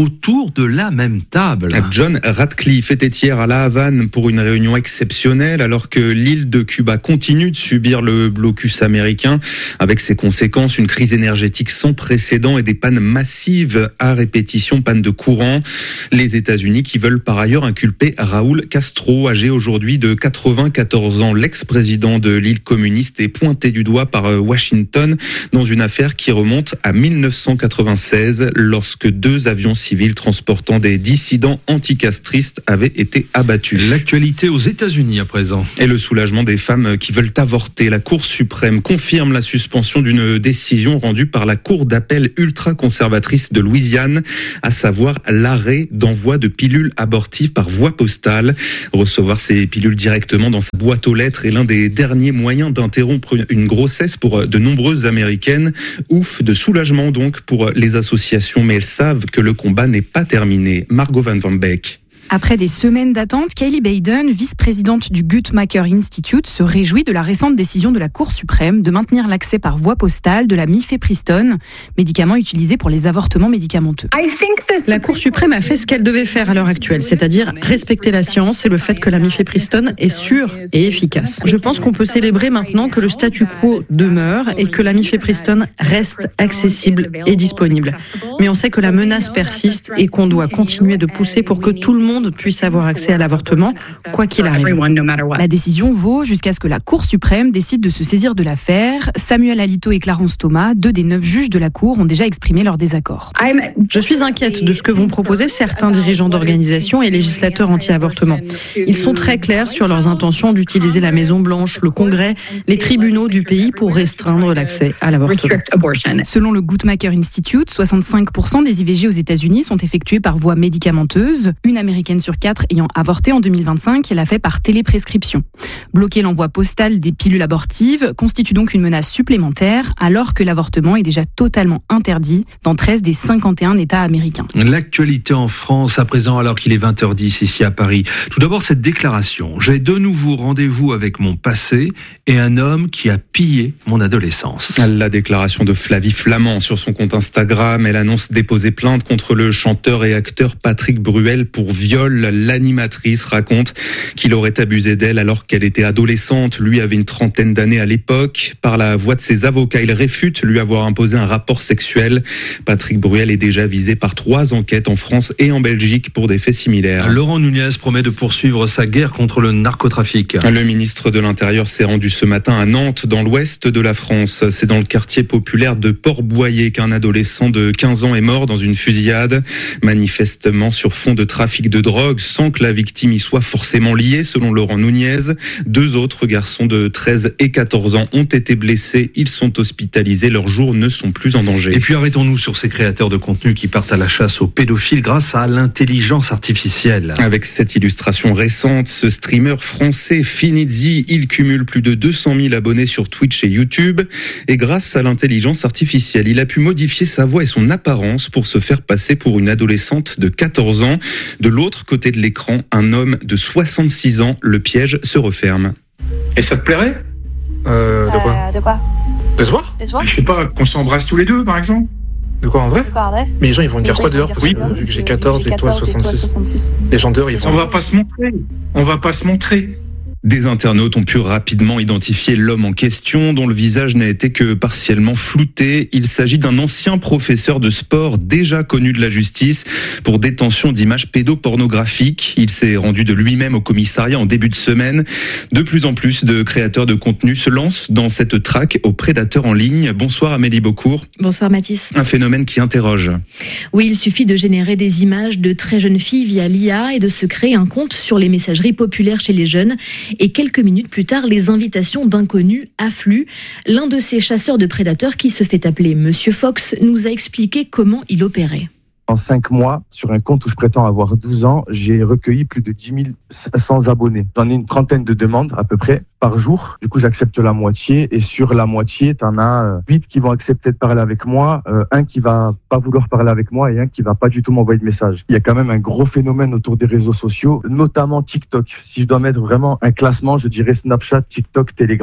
Speaker 5: autour de la même table.
Speaker 8: John Ratcliffe était hier à La Havane pour une réunion exceptionnelle alors que l'île de Cuba continue de subir le blocus américain avec ses conséquences, une crise énergétique sans précédent et des pannes massives à répétition, pannes de courant. Les États-Unis qui veulent par ailleurs inculper Raúl Castro, âgé aujourd'hui de quatre-vingt-quatorze ans. L'ex-président de l'île communiste est pointé du doigt par Washington dans une affaire qui remonte à dix-neuf cent quatre-vingt-seize lorsque deux avions civils transportant des dissidents anticastristes avaient été abattus.
Speaker 5: L'actualité aux États-Unis à présent.
Speaker 8: Et le soulagement des femmes qui veulent avorter. La Cour suprême confirme la suspension d'une décision rendue par la Cour d'appel ultra-conservatrice de Louisiane, à savoir l'arrêt d'envoi de pilules abortives par voie postale. Recevoir ces pilules directement dans sa boîte aux lettres est l'un des derniers moyens d'interrompre une grossesse pour de nombreuses Américaines. Ouf, de soulagement donc pour les associations, mais elles savent que le combat n'est pas terminé. Margot Van Van Beek.
Speaker 12: Après des semaines d'attente, Kaylee Baden, vice-présidente du Guttmacher Institute, se réjouit de la récente décision de la Cour suprême de maintenir l'accès par voie postale de la mifepristone, médicament utilisé pour les avortements médicamenteux.
Speaker 13: La Cour suprême a fait ce qu'elle devait faire à l'heure actuelle, c'est-à-dire respecter la science et le fait que la mifepristone est sûre et efficace. Je pense qu'on peut célébrer maintenant que le statu quo demeure et que la mifepristone reste accessible et disponible. Mais on sait que la menace persiste et qu'on doit continuer de pousser pour que tout le monde puisse avoir accès à l'avortement, quoi qu'il arrive.
Speaker 12: La décision vaut jusqu'à ce que la Cour suprême décide de se saisir de l'affaire. Samuel Alito et Clarence Thomas, deux des neuf juges de la Cour, ont déjà exprimé leur désaccord.
Speaker 13: Je suis inquiète de ce que vont proposer certains dirigeants d'organisations et législateurs anti-avortement. Ils sont très clairs sur leurs intentions d'utiliser la Maison-Blanche, le Congrès, les tribunaux du pays pour restreindre l'accès à l'avortement.
Speaker 12: Selon le Guttmacher Institute, soixante-cinq pour cent des I V G aux États-Unis sont effectués par voie médicamenteuse. Une Américaine sur quatre ayant avorté en deux mille vingt-cinq, l'a fait par téléprescription. Bloquer l'envoi postal des pilules abortives constitue donc une menace supplémentaire, alors que l'avortement est déjà totalement interdit dans treize des cinquante et un États américains.
Speaker 5: L'actualité en France à présent, alors qu'il est vingt heures dix ici à Paris. Tout d'abord, cette déclaration. J'ai de nouveau rendez-vous avec mon passé et un homme qui a pillé mon adolescence.
Speaker 8: La déclaration de Flavie Flament sur son compte Instagram. Elle annonce déposer plainte contre le chanteur et acteur Patrick Bruel pour viol. L'animatrice raconte qu'il aurait abusé d'elle alors qu'elle était adolescente. Lui avait une trentaine d'années à l'époque. Par la voix de ses avocats, il réfute lui avoir imposé un rapport sexuel. Patrick Bruel est déjà visé par trois enquêtes en France et en Belgique pour des faits similaires.
Speaker 5: Laurent Nunez promet de poursuivre sa guerre contre le narcotrafic.
Speaker 8: Le ministre de l'Intérieur s'est rendu ce matin à Nantes, dans l'ouest de la France. C'est dans le quartier populaire de Port-Boyer qu'un adolescent de quinze ans est mort dans une fusillade, manifestement sur fond de trafic de drogue, sans que la victime y soit forcément liée, selon Laurent Nunez. Deux autres garçons de treize et quatorze ans ont été blessés. Ils sont hospitalisés. Leurs jours ne sont plus en danger.
Speaker 5: Et puis arrêtons-nous sur ces créateurs de contenu qui partent à la chasse aux pédophiles grâce à l'intelligence artificielle.
Speaker 8: Avec cette illustration récente, ce streamer français Finizzi, il cumule plus de deux cent mille abonnés sur Twitch et YouTube. Et grâce à l'intelligence artificielle, il a pu modifier sa voix et son apparence pour se faire passer pour une adolescente de quatorze ans. De l'autre côté de l'écran, un homme de soixante-six ans. Le piège se referme.
Speaker 14: Et ça te plairait
Speaker 15: Euh, de quoi
Speaker 14: euh, De quoi
Speaker 15: De se voir
Speaker 14: Je sais pas, qu'on s'embrasse tous les deux, par exemple.
Speaker 15: De quoi en vrai?
Speaker 14: vrai
Speaker 15: Mais les gens ils vont dire quoi dehors? Oui, vu que j'ai quatorze et toi soixante-six. Les gens dehors ils vont...
Speaker 14: On va pas se montrer. On va pas se montrer.
Speaker 8: Des internautes ont pu rapidement identifier l'homme en question, dont le visage n'a été que partiellement flouté. Il s'agit d'un ancien professeur de sport déjà connu de la justice pour détention d'images pédopornographiques. Il s'est rendu de lui-même au commissariat en début de semaine. De plus en plus de créateurs de contenu se lancent dans cette traque aux prédateurs en ligne. Bonsoir Amélie Beaucourt.
Speaker 16: Bonsoir Mathis.
Speaker 8: Un phénomène qui interroge.
Speaker 16: Oui, il suffit de générer des images de très jeunes filles via l'I A et de se créer un compte sur les messageries populaires chez les jeunes. Et quelques minutes plus tard, les invitations d'inconnus affluent. L'un de ces chasseurs de prédateurs, qui se fait appeler Monsieur Fox, nous a expliqué comment il opérait.
Speaker 17: En cinq mois, sur un compte où je prétends avoir douze ans, j'ai recueilli plus de dix mille cinq cents abonnés. J'en ai une trentaine de demandes à peu près par jour. Du coup, j'accepte la moitié et sur la moitié, t'en as huit qui vont accepter de parler avec moi, euh, un qui va pas vouloir parler avec moi et un qui va pas du tout m'envoyer de message. Il y a quand même un gros phénomène autour des réseaux sociaux, notamment TikTok. Si je dois mettre vraiment un classement, je dirais Snapchat, TikTok, Telegram.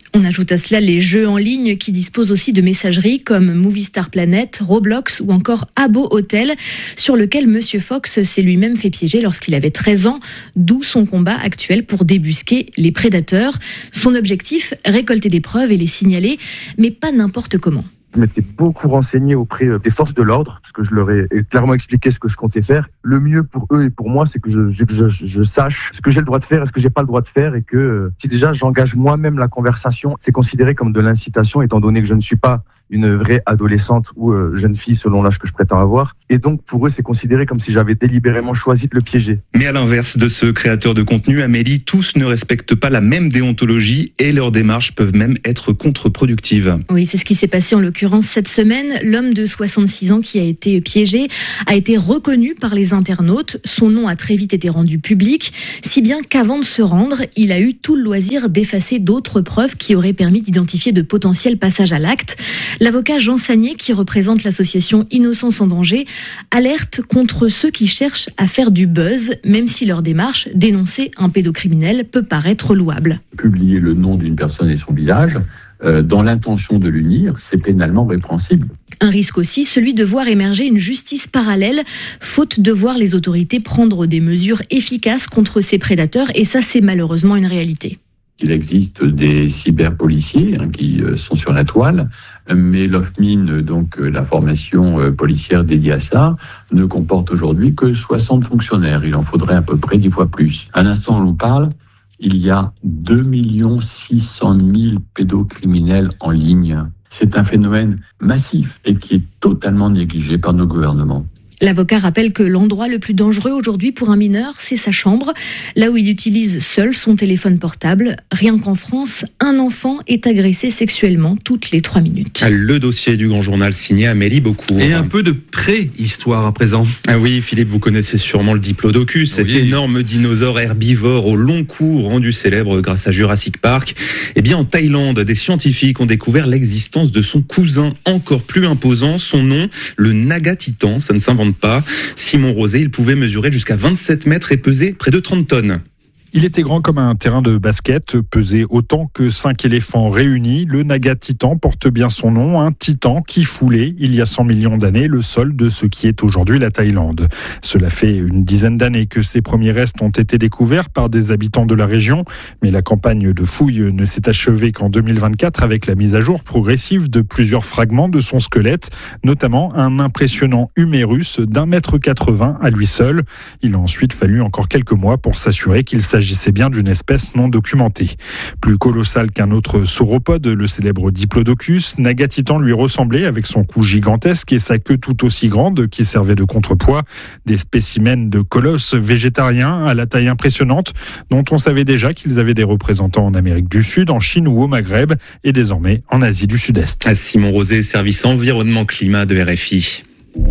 Speaker 16: On ajoute à cela les jeux en ligne qui disposent aussi de messageries comme Movie Star Planet, Roblox ou encore Habbo Hotel, sur lequel Monsieur Fox s'est lui-même fait piéger lorsqu'il avait treize ans, d'où son combat actuel pour débusquer les prédateurs. Son objectif, récolter des preuves et les signaler, mais pas n'importe comment.
Speaker 17: Je m'étais beaucoup renseigné auprès des forces de l'ordre, parce que je leur ai clairement expliqué ce que je comptais faire. Le mieux pour eux et pour moi, c'est que je, je, je, je sache ce que j'ai le droit de faire et ce que j'ai pas le droit de faire, et que si déjà j'engage moi-même la conversation, c'est considéré comme de l'incitation, étant donné que je ne suis pas une vraie adolescente ou euh, jeune fille selon l'âge que je prétends avoir. Et donc pour eux, c'est considéré comme si j'avais délibérément choisi de le piéger.
Speaker 8: Mais à l'inverse de ce créateur de contenu, Amélie, tous ne respectent pas la même déontologie et leurs démarches peuvent même être contre-productives.
Speaker 16: Oui, c'est ce qui s'est passé en l'occurrence cette semaine. L'homme de soixante-six ans qui a été piégé a été reconnu par les internautes. Son nom a très vite été rendu public, si bien qu'avant de se rendre, il a eu tout le loisir d'effacer d'autres preuves qui auraient permis d'identifier de potentiels passages à l'acte. L'avocat Jean Sagnier, qui représente l'association Innocence en danger, alerte contre ceux qui cherchent à faire du buzz, même si leur démarche, dénoncer un pédocriminel, peut paraître louable.
Speaker 18: Publier le nom d'une personne et son visage, euh, dans l'intention de l'unir, c'est pénalement répréhensible.
Speaker 16: Un risque aussi, celui de voir émerger une justice parallèle, faute de voir les autorités prendre des mesures efficaces contre ces prédateurs, et ça, c'est malheureusement une réalité.
Speaker 18: Il existe des cyberpoliciers hein, qui euh, sont sur la toile, mais l'OFMIN, donc euh, la formation euh, policière dédiée à ça, ne comporte aujourd'hui que soixante fonctionnaires. Il en faudrait à peu près dix fois plus. À l'instant où l'on parle, il y a deux millions six cent mille pédocriminels en ligne. C'est un phénomène massif et qui est totalement négligé par nos gouvernements.
Speaker 16: L'avocat rappelle que l'endroit le plus dangereux aujourd'hui pour un mineur, c'est sa chambre, là où il utilise seul son téléphone portable. Rien qu'en France, un enfant est agressé sexuellement toutes les trois minutes.
Speaker 8: Le dossier du Grand Journal signé Amélie Beaucourt.
Speaker 5: Et un peu de préhistoire à présent.
Speaker 8: Ah oui, Philippe, vous connaissez sûrement le Diplodocus, oui. Cet énorme dinosaure herbivore au long cou rendu célèbre grâce à Jurassic Park. Eh bien, en Thaïlande, des scientifiques ont découvert l'existence de son cousin encore plus imposant, son nom, le Naga-Titan. Ça ne s'invente pas. Simon Rosé, il pouvait mesurer jusqu'à vingt-sept mètres et peser près de trente tonnes.
Speaker 19: Il était grand comme un terrain de basket, pesait autant que cinq éléphants réunis. Le Naga-Titan porte bien son nom, un titan qui foulait, il y a cent millions d'années, le sol de ce qui est aujourd'hui la Thaïlande. Cela fait une dizaine d'années que ces premiers restes ont été découverts par des habitants de la région, mais la campagne de fouilles ne s'est achevée qu'en deux mille vingt-quatre avec la mise à jour progressive de plusieurs fragments de son squelette, notamment un impressionnant humérus d'un mètre quatre-vingts à lui seul. Il a ensuite fallu encore quelques mois pour s'assurer qu'il s'agit s'agissait bien d'une espèce non documentée. Plus colossal qu'un autre sauropode, le célèbre Diplodocus, Naga-Titan lui ressemblait avec son cou gigantesque et sa queue tout aussi grande qui servait de contrepoids. Des spécimens de colosses végétariens à la taille impressionnante dont on savait déjà qu'ils avaient des représentants en Amérique du Sud, en Chine ou au Maghreb et désormais en Asie du Sud-Est.
Speaker 8: À Simon Rosé, service environnement climat de R F I.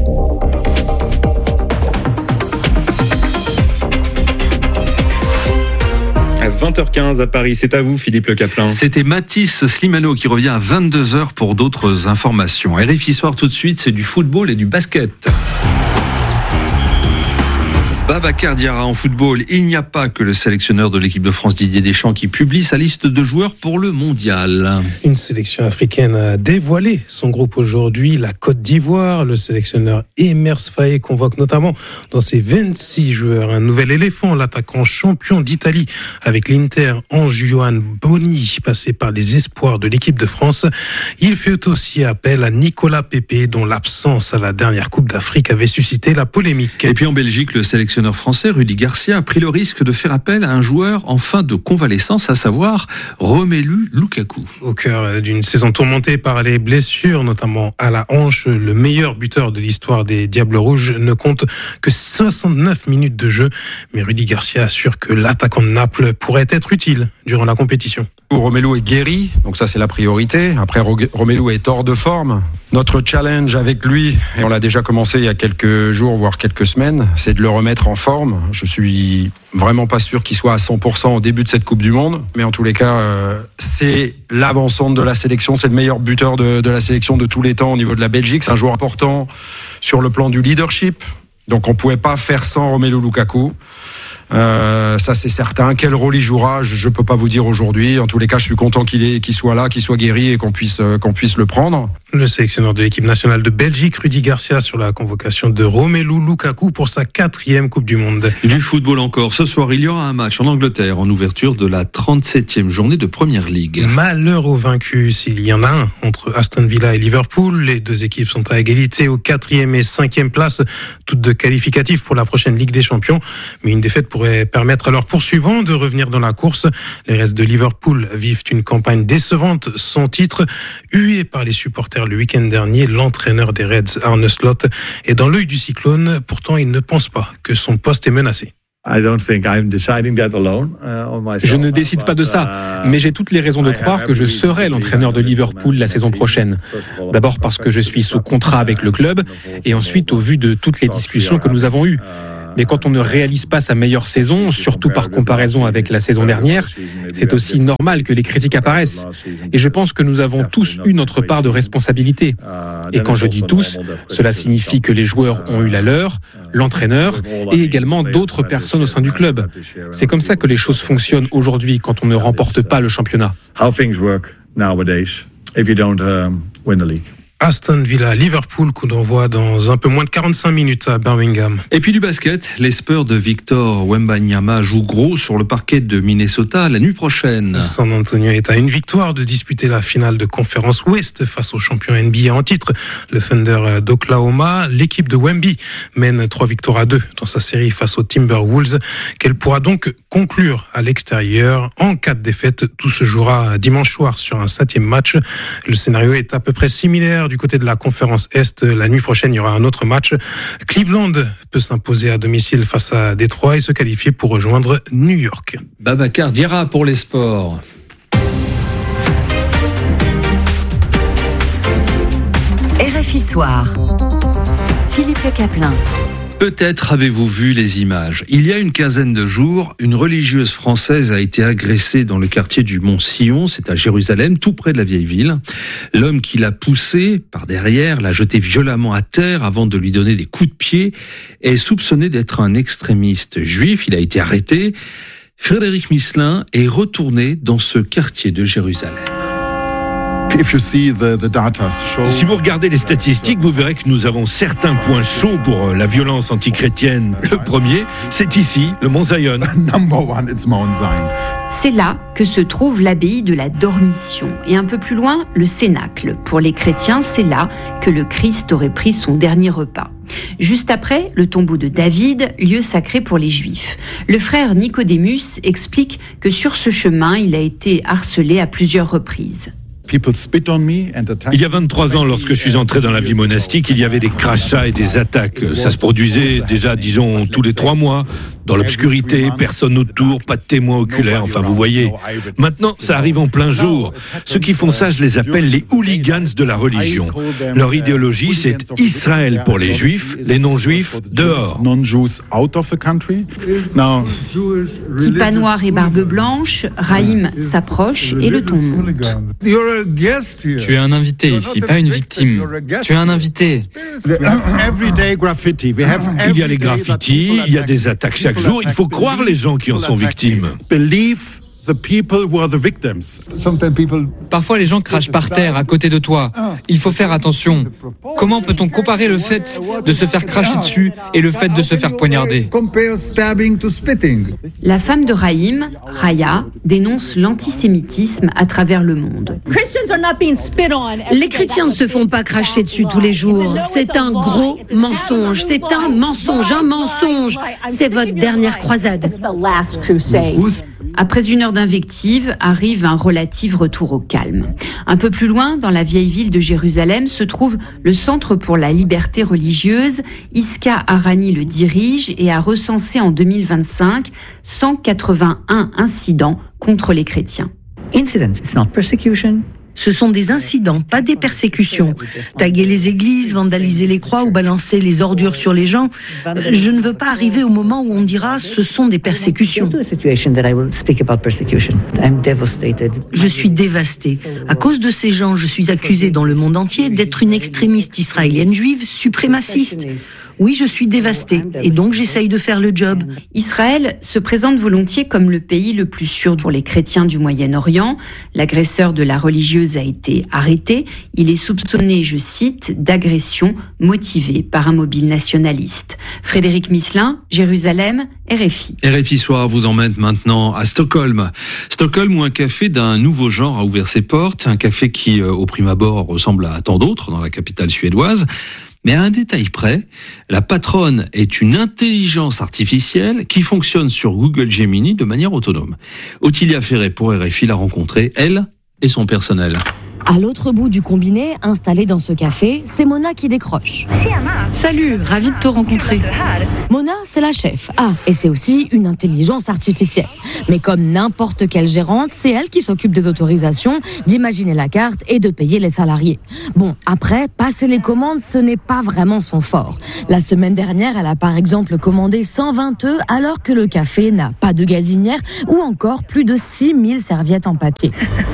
Speaker 8: vingt heures quinze à Paris, c'est à vous Philippe Le Caplin.
Speaker 5: C'était Mathis Slimano qui revient à vingt-deux heures pour d'autres informations. R F I Soir tout de suite, c'est du football et du basket. Babacar Diarra en football. Il n'y a pas que le sélectionneur de l'équipe de France Didier Deschamps qui publie sa liste de joueurs pour le mondial.
Speaker 20: Une sélection africaine a dévoilé son groupe aujourd'hui, la Côte d'Ivoire. Le sélectionneur Emers Faé convoque notamment dans ses vingt-six joueurs un nouvel éléphant, l'attaquant champion d'Italie avec l'Inter, Ange-Johan Boni, passé par les espoirs de l'équipe de France. Il fait aussi appel à Nicolas Pepe, dont l'absence à la dernière Coupe d'Afrique avait suscité la polémique.
Speaker 5: Et puis en Belgique, le sélectionneur français Rudy Garcia a pris le risque de faire appel à un joueur en fin de convalescence, à savoir Romelu Lukaku.
Speaker 20: Au cœur d'une saison tourmentée par les blessures, notamment à la hanche, le meilleur buteur de l'histoire des Diables Rouges ne compte que soixante-neuf minutes de jeu. Mais Rudy Garcia assure que l'attaquant de Naples pourrait être utile durant la compétition.
Speaker 21: Romelu est guéri, donc ça c'est la priorité. Après, Romelu est hors de forme. Notre challenge avec lui, et on l'a déjà commencé il y a quelques jours, voire quelques semaines, c'est de le remettre en forme. Je suis vraiment pas sûr qu'il soit à cent pour cent au début de cette Coupe du Monde, mais en tous les cas, euh, c'est l'avancante de la sélection, c'est le meilleur buteur de, de la sélection de tous les temps au niveau de la Belgique. C'est un joueur important sur le plan du leadership, donc on pouvait pas faire sans Romelu Lukaku. Euh, ça c'est certain. Quel rôle il jouera, je, je peux pas vous dire aujourd'hui. En tous les cas, je suis content qu'il est, qu'il soit là, qu'il soit guéri et qu'on puisse, euh, qu'on puisse le prendre.
Speaker 20: Le sélectionneur de l'équipe nationale de Belgique, Rudy Garcia, sur la convocation de Romelu Lukaku pour sa quatrième Coupe du Monde.
Speaker 5: Du football encore. Ce soir, il y aura un match en Angleterre en ouverture de la trente-septième journée de Première Ligue.
Speaker 20: Malheur aux vaincus, s'il y en a un, entre Aston Villa et Liverpool. Les deux équipes sont à égalité aux quatrième et cinquième places, toutes deux qualificatives pour la prochaine Ligue des Champions. Mais une défaite pourrait permettre à leurs poursuivants de revenir dans la course. Les restes de Liverpool vivent une campagne décevante, sans titre, huée par les supporters le week-end dernier. L'entraîneur des Reds, Arne Slot, est dans l'œil du cyclone. Pourtant, il ne pense pas que son poste est menacé.
Speaker 1: Je ne décide pas de ça, mais j'ai toutes les raisons de croire que je serai l'entraîneur de Liverpool la saison prochaine. D'abord parce que je suis sous contrat avec le club, et ensuite au vu de toutes les discussions que nous avons eues. Mais quand on ne réalise pas sa meilleure saison, surtout par comparaison avec la saison dernière, c'est aussi normal que les critiques apparaissent. Et je pense que nous avons tous eu notre part de responsabilité. Et quand je dis tous, cela signifie que les joueurs ont eu la leur, l'entraîneur et également d'autres personnes au sein du club. C'est comme ça que les choses fonctionnent aujourd'hui quand on ne remporte pas le championnat.
Speaker 20: Aston Villa, Liverpool, coup d'envoi dans un peu moins de quarante-cinq minutes à Birmingham.
Speaker 5: Et puis du basket, les Spurs de Victor Wembanyama jouent gros sur le parquet de Minnesota la nuit prochaine.
Speaker 20: San Antonio est à une victoire de disputer la finale de conférence Ouest face au champion N B A en titre, le Thunder d'Oklahoma. L'équipe de Wemby mène trois victoires à deux dans sa série face aux Timberwolves, qu'elle pourra donc conclure à l'extérieur. En cas de défaite, tout se jouera dimanche soir sur un septième match. Le scénario est à peu près similaire du côté de la conférence Est. La nuit prochaine, il y aura un autre match. Cleveland peut s'imposer à domicile face à Détroit et se qualifier pour rejoindre New York.
Speaker 5: Babacar Diarra pour les sports.
Speaker 7: R F I Soir. Philippe Le Caplin.
Speaker 5: Peut-être avez-vous vu les images. Il y a une quinzaine de jours, une religieuse française a été agressée dans le quartier du Mont-Sion, c'est à Jérusalem, tout près de la vieille ville. L'homme qui l'a poussée par derrière, l'a jetée violemment à terre avant de lui donner des coups de pied, est soupçonné d'être un extrémiste juif. Il a été arrêté. Frédéric Misselin est retourné dans ce quartier de Jérusalem.
Speaker 22: Si vous regardez les statistiques, vous verrez que nous avons certains points chauds pour la violence antichrétienne. Le premier, c'est ici, le Mont Zion.
Speaker 23: C'est là que se trouve l'abbaye de la Dormition et un peu plus loin, le Cénacle. Pour les chrétiens, c'est là que le Christ aurait pris son dernier repas. Juste après, le tombeau de David, lieu sacré pour les Juifs. Le frère Nicodémus explique que sur ce chemin, il a été harcelé à plusieurs reprises.
Speaker 22: Il y a vingt-trois ans, lorsque je suis entré dans la vie monastique, il y avait des crachats et des attaques. Ça se produisait déjà, disons, tous les trois mois. Dans l'obscurité, personne autour, pas de témoins oculaires, enfin vous voyez. Maintenant, ça arrive en plein jour. Ceux qui font ça, je les appelle les hooligans de la religion. Leur idéologie, c'est Israël pour les juifs, les non-juifs dehors.
Speaker 23: Kippa noir et barbe blanche, Raïm s'approche et le ton monte.
Speaker 24: Tu es un invité ici, pas une victime. Tu es un invité.
Speaker 22: Il y a les graffitis, il y a des attaques chaque jour. Il faut croire les gens qui en sont victimes.
Speaker 24: Parfois, les gens crachent par terre à côté de toi. Il faut faire attention. Comment peut-on comparer le fait de se faire cracher dessus et le fait de se faire poignarder ?
Speaker 23: La femme de Raïm, Raya, dénonce l'antisémitisme à travers le monde.
Speaker 2: Les chrétiens ne se font pas cracher dessus tous les jours. C'est un gros mensonge. C'est un mensonge, un mensonge. C'est votre dernière croisade.
Speaker 23: Après une heure d'invective, arrive un relatif retour au calme. Un peu plus loin, dans la vieille ville de Jérusalem, se trouve le Centre pour la liberté religieuse. Iska Arani le dirige et a recensé en deux mille vingt-cinq cent quatre-vingt-un incidents contre les chrétiens.
Speaker 3: Ce sont des incidents, pas des persécutions. Taguer les églises, vandaliser les croix ou balancer les ordures sur les gens, je ne veux pas arriver au moment où on dira ce sont des persécutions. Je suis dévastée. À cause de ces gens, je suis accusée dans le monde entier d'être une extrémiste israélienne juive suprémaciste. Oui, je suis dévastée et donc j'essaye de faire le job.
Speaker 23: Israël se présente volontiers comme le pays le plus sûr pour les chrétiens du Moyen-Orient. L'agresseur de la religieuse a été arrêté. Il est soupçonné, je cite, d'agression motivée par un mobile nationaliste. Frédéric Misselin, Jérusalem, R F I.
Speaker 5: R F I Soir vous emmène maintenant à Stockholm. Stockholm, où un café d'un nouveau genre a ouvert ses portes. Un café qui, au prime abord, ressemble à tant d'autres dans la capitale suédoise. Mais à un détail près, la patronne est une intelligence artificielle qui fonctionne sur Google Gemini de manière autonome. Ottilia Ferré pour R F I l'a rencontrée, elle et son personnel.
Speaker 11: À l'autre bout du combiné, installé dans ce café, c'est Mona qui décroche.
Speaker 13: Salut, ravie de te rencontrer.
Speaker 11: Mona, c'est la chef. Ah, et c'est aussi une intelligence artificielle. Mais comme n'importe quelle gérante, c'est elle qui s'occupe des autorisations, d'imaginer la carte et de payer les salariés. Bon, après, passer les commandes, ce n'est pas vraiment son fort. La semaine dernière, elle a par exemple commandé cent vingt œufs alors que le café n'a pas de gazinière ou encore plus de six mille serviettes en papier.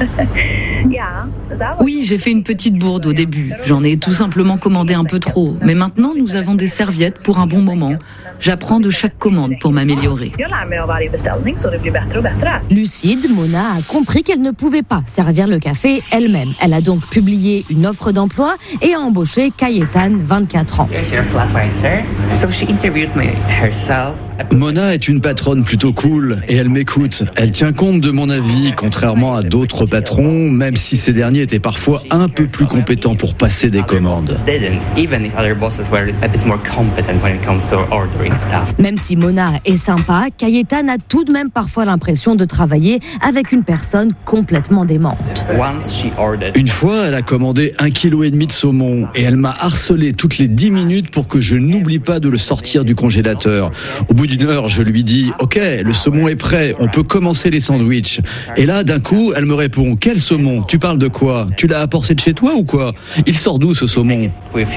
Speaker 13: Oui, j'ai fait une petite bourde au début. J'en ai tout simplement commandé un peu trop. Mais maintenant, nous avons des serviettes pour un bon moment. J'apprends de chaque commande pour m'améliorer.
Speaker 11: Lucide, Mona a compris qu'elle ne pouvait pas servir le café elle-même. Elle a donc publié une offre d'emploi et a embauché Kayetan, vingt-quatre ans.
Speaker 4: Mona est une patronne plutôt cool et elle m'écoute. Elle tient compte de mon avis, contrairement à d'autres patrons, même si ces derniers étaient parfois un peu plus compétents pour passer des commandes.
Speaker 11: Même si Mona est sympa, Kayetan a tout de même parfois l'impression de travailler avec une personne complètement démente.
Speaker 4: Une fois, elle a commandé un kilo et demi de saumon et elle m'a harcelé toutes les dix minutes pour que je n'oublie pas de le sortir du congélateur. Au bout d'une heure, je lui dis « Ok, le saumon est prêt, on peut commencer les sandwichs ». Et là, d'un coup, elle me répond « Quel saumon ? Tu parles de quoi ? Tu l'as apporté de chez toi ou quoi ? Il sort d'où ce saumon ?»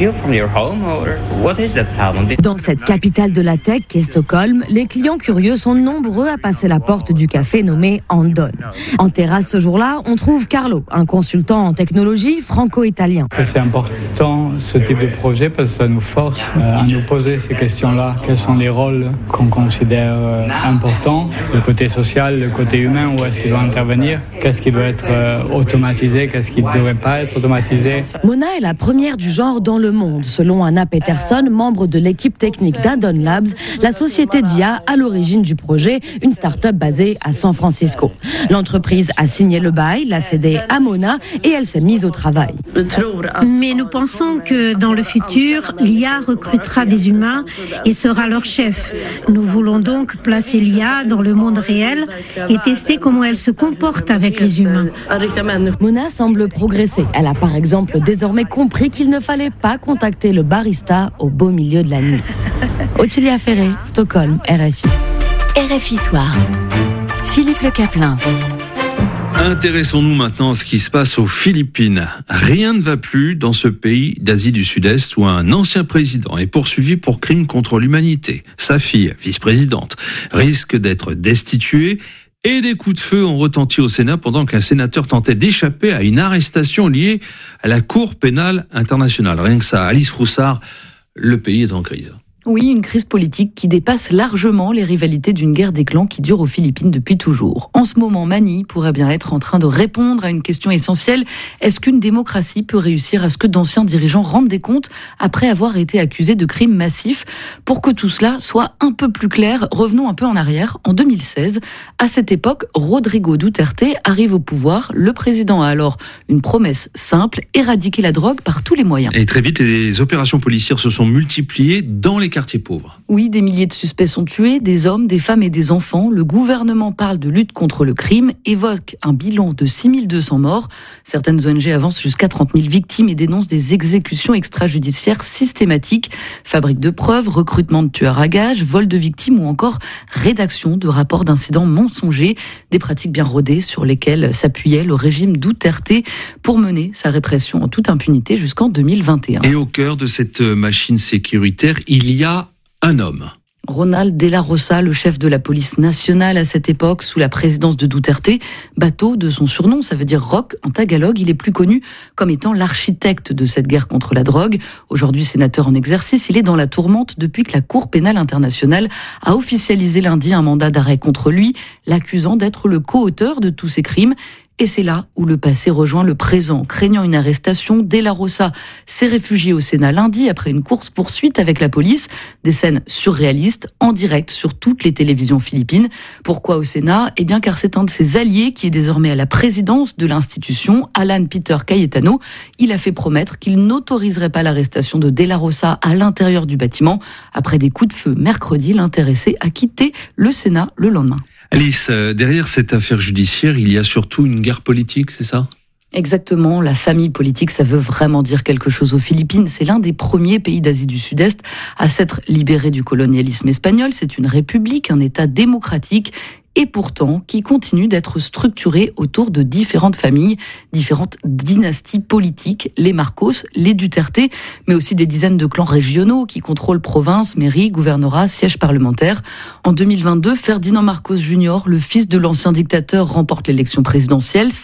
Speaker 11: Dans cette capitale de la tech qu'est Stockholm, les clients curieux sont nombreux à passer la porte du café nommé Andon. En terrasse ce jour-là, on trouve Carlo, un consultant en technologie franco-italien.
Speaker 6: C'est important ce type de projet parce que ça nous force à nous poser ces questions-là. Quels sont les rôles qu'on considère importants, le côté social, le côté humain, où est-ce qu'il doit intervenir, qu'est-ce qui doit être automatisé, qu'est-ce qui ne devrait pas être automatisé.
Speaker 11: Mona est la première du genre dans le monde, selon Anna Peterson, membre de l'équipe technique d'Andon Labs, la société d'I A à l'origine du projet, une start-up basée à San Francisco. L'entreprise a signé le bail, l'a cédé à Mona et elle s'est mise au travail.
Speaker 9: Mais nous pensons que dans le futur, l'I A recrutera des humains et sera leur chef. Nous voulons donc placer l'I A dans le monde réel et tester comment elle se comporte avec les humains.
Speaker 11: Mona semble progresser. Elle a par exemple désormais compris qu'il ne fallait pas contacter le barista au beau milieu de la nuit. Ottilia Ferré, Stockholm, R F I.
Speaker 7: R F I Soir. Philippe Le Caplin.
Speaker 5: Intéressons-nous maintenant à ce qui se passe aux Philippines. Rien ne va plus dans ce pays d'Asie du Sud-Est où un ancien président est poursuivi pour crimes contre l'humanité. Sa fille, vice-présidente, risque d'être destituée et des coups de feu ont retenti au Sénat pendant qu'un sénateur tentait d'échapper à une arrestation liée à la Cour pénale internationale. Rien que ça, Alice Froussard, le pays est en crise.
Speaker 13: Oui, une crise politique qui dépasse largement les rivalités d'une guerre des clans qui dure aux Philippines depuis toujours. En ce moment, Manny pourrait bien être en train de répondre à une question essentielle. Est-ce qu'une démocratie peut réussir à ce que d'anciens dirigeants rendent des comptes après avoir été accusés de crimes massifs? Pour que tout cela soit un peu plus clair, revenons un peu en arrière. En deux mille seize, à cette époque, Rodrigo Duterte arrive au pouvoir. Le président a alors une promesse simple, éradiquer la drogue par tous les moyens.
Speaker 5: Et très vite, les opérations policières se sont multipliées dans les quartiers pauvres.
Speaker 10: Oui, des milliers de suspects sont tués, des hommes, des femmes et des enfants. Le gouvernement parle de lutte contre le crime, évoque un bilan de six mille deux cents morts. Certaines O N G avancent jusqu'à trente mille victimes et dénoncent des exécutions extrajudiciaires systématiques. Fabrique de preuves, recrutement de tueurs à gages, vol de victimes ou encore rédaction de rapports d'incidents mensongers. Des pratiques bien rodées sur lesquelles s'appuyait le régime Duterte pour mener sa répression en toute impunité jusqu'en deux mille vingt et un.
Speaker 5: Et au cœur de cette machine sécuritaire, il y a un homme.
Speaker 10: Ronald De La Rosa, le chef de la police nationale à cette époque, sous la présidence de Duterte. Bateau de son surnom, ça veut dire roc en tagalog. Il est plus connu comme étant l'architecte de cette guerre contre la drogue. Aujourd'hui sénateur en exercice, il est dans la tourmente depuis que la Cour pénale internationale a officialisé lundi un mandat d'arrêt contre lui, l'accusant d'être le co-auteur de tous ces crimes. Et c'est là où le passé rejoint le présent. Craignant une arrestation, De La Rosa s'est réfugié au Sénat lundi après une course-poursuite avec la police. Des scènes surréalistes en direct sur toutes les télévisions philippines. Pourquoi au Sénat ? Eh bien car c'est un de ses alliés qui est désormais à la présidence de l'institution, Alan Peter Cayetano. Il a fait promettre qu'il n'autoriserait pas l'arrestation de De La Rosa à l'intérieur du bâtiment. Après des coups de feu mercredi, l'intéressé a quitté le Sénat le lendemain.
Speaker 5: Alice, derrière cette affaire judiciaire, il y a surtout une guerre politique, c'est ça ?
Speaker 10: Exactement, la famille politique, ça veut vraiment dire quelque chose aux Philippines. C'est l'un des premiers pays d'Asie du Sud-Est à s'être libéré du colonialisme espagnol. C'est une république, un État démocratique et pourtant qui continue d'être structuré autour de différentes familles, différentes dynasties politiques, les Marcos, les Duterte, mais aussi des dizaines de clans régionaux qui contrôlent provinces, mairies, gouvernorats, sièges parlementaires. En deux mille vingt-deux, Ferdinand Marcos junior, le fils de l'ancien dictateur, remporte l'élection présidentielle.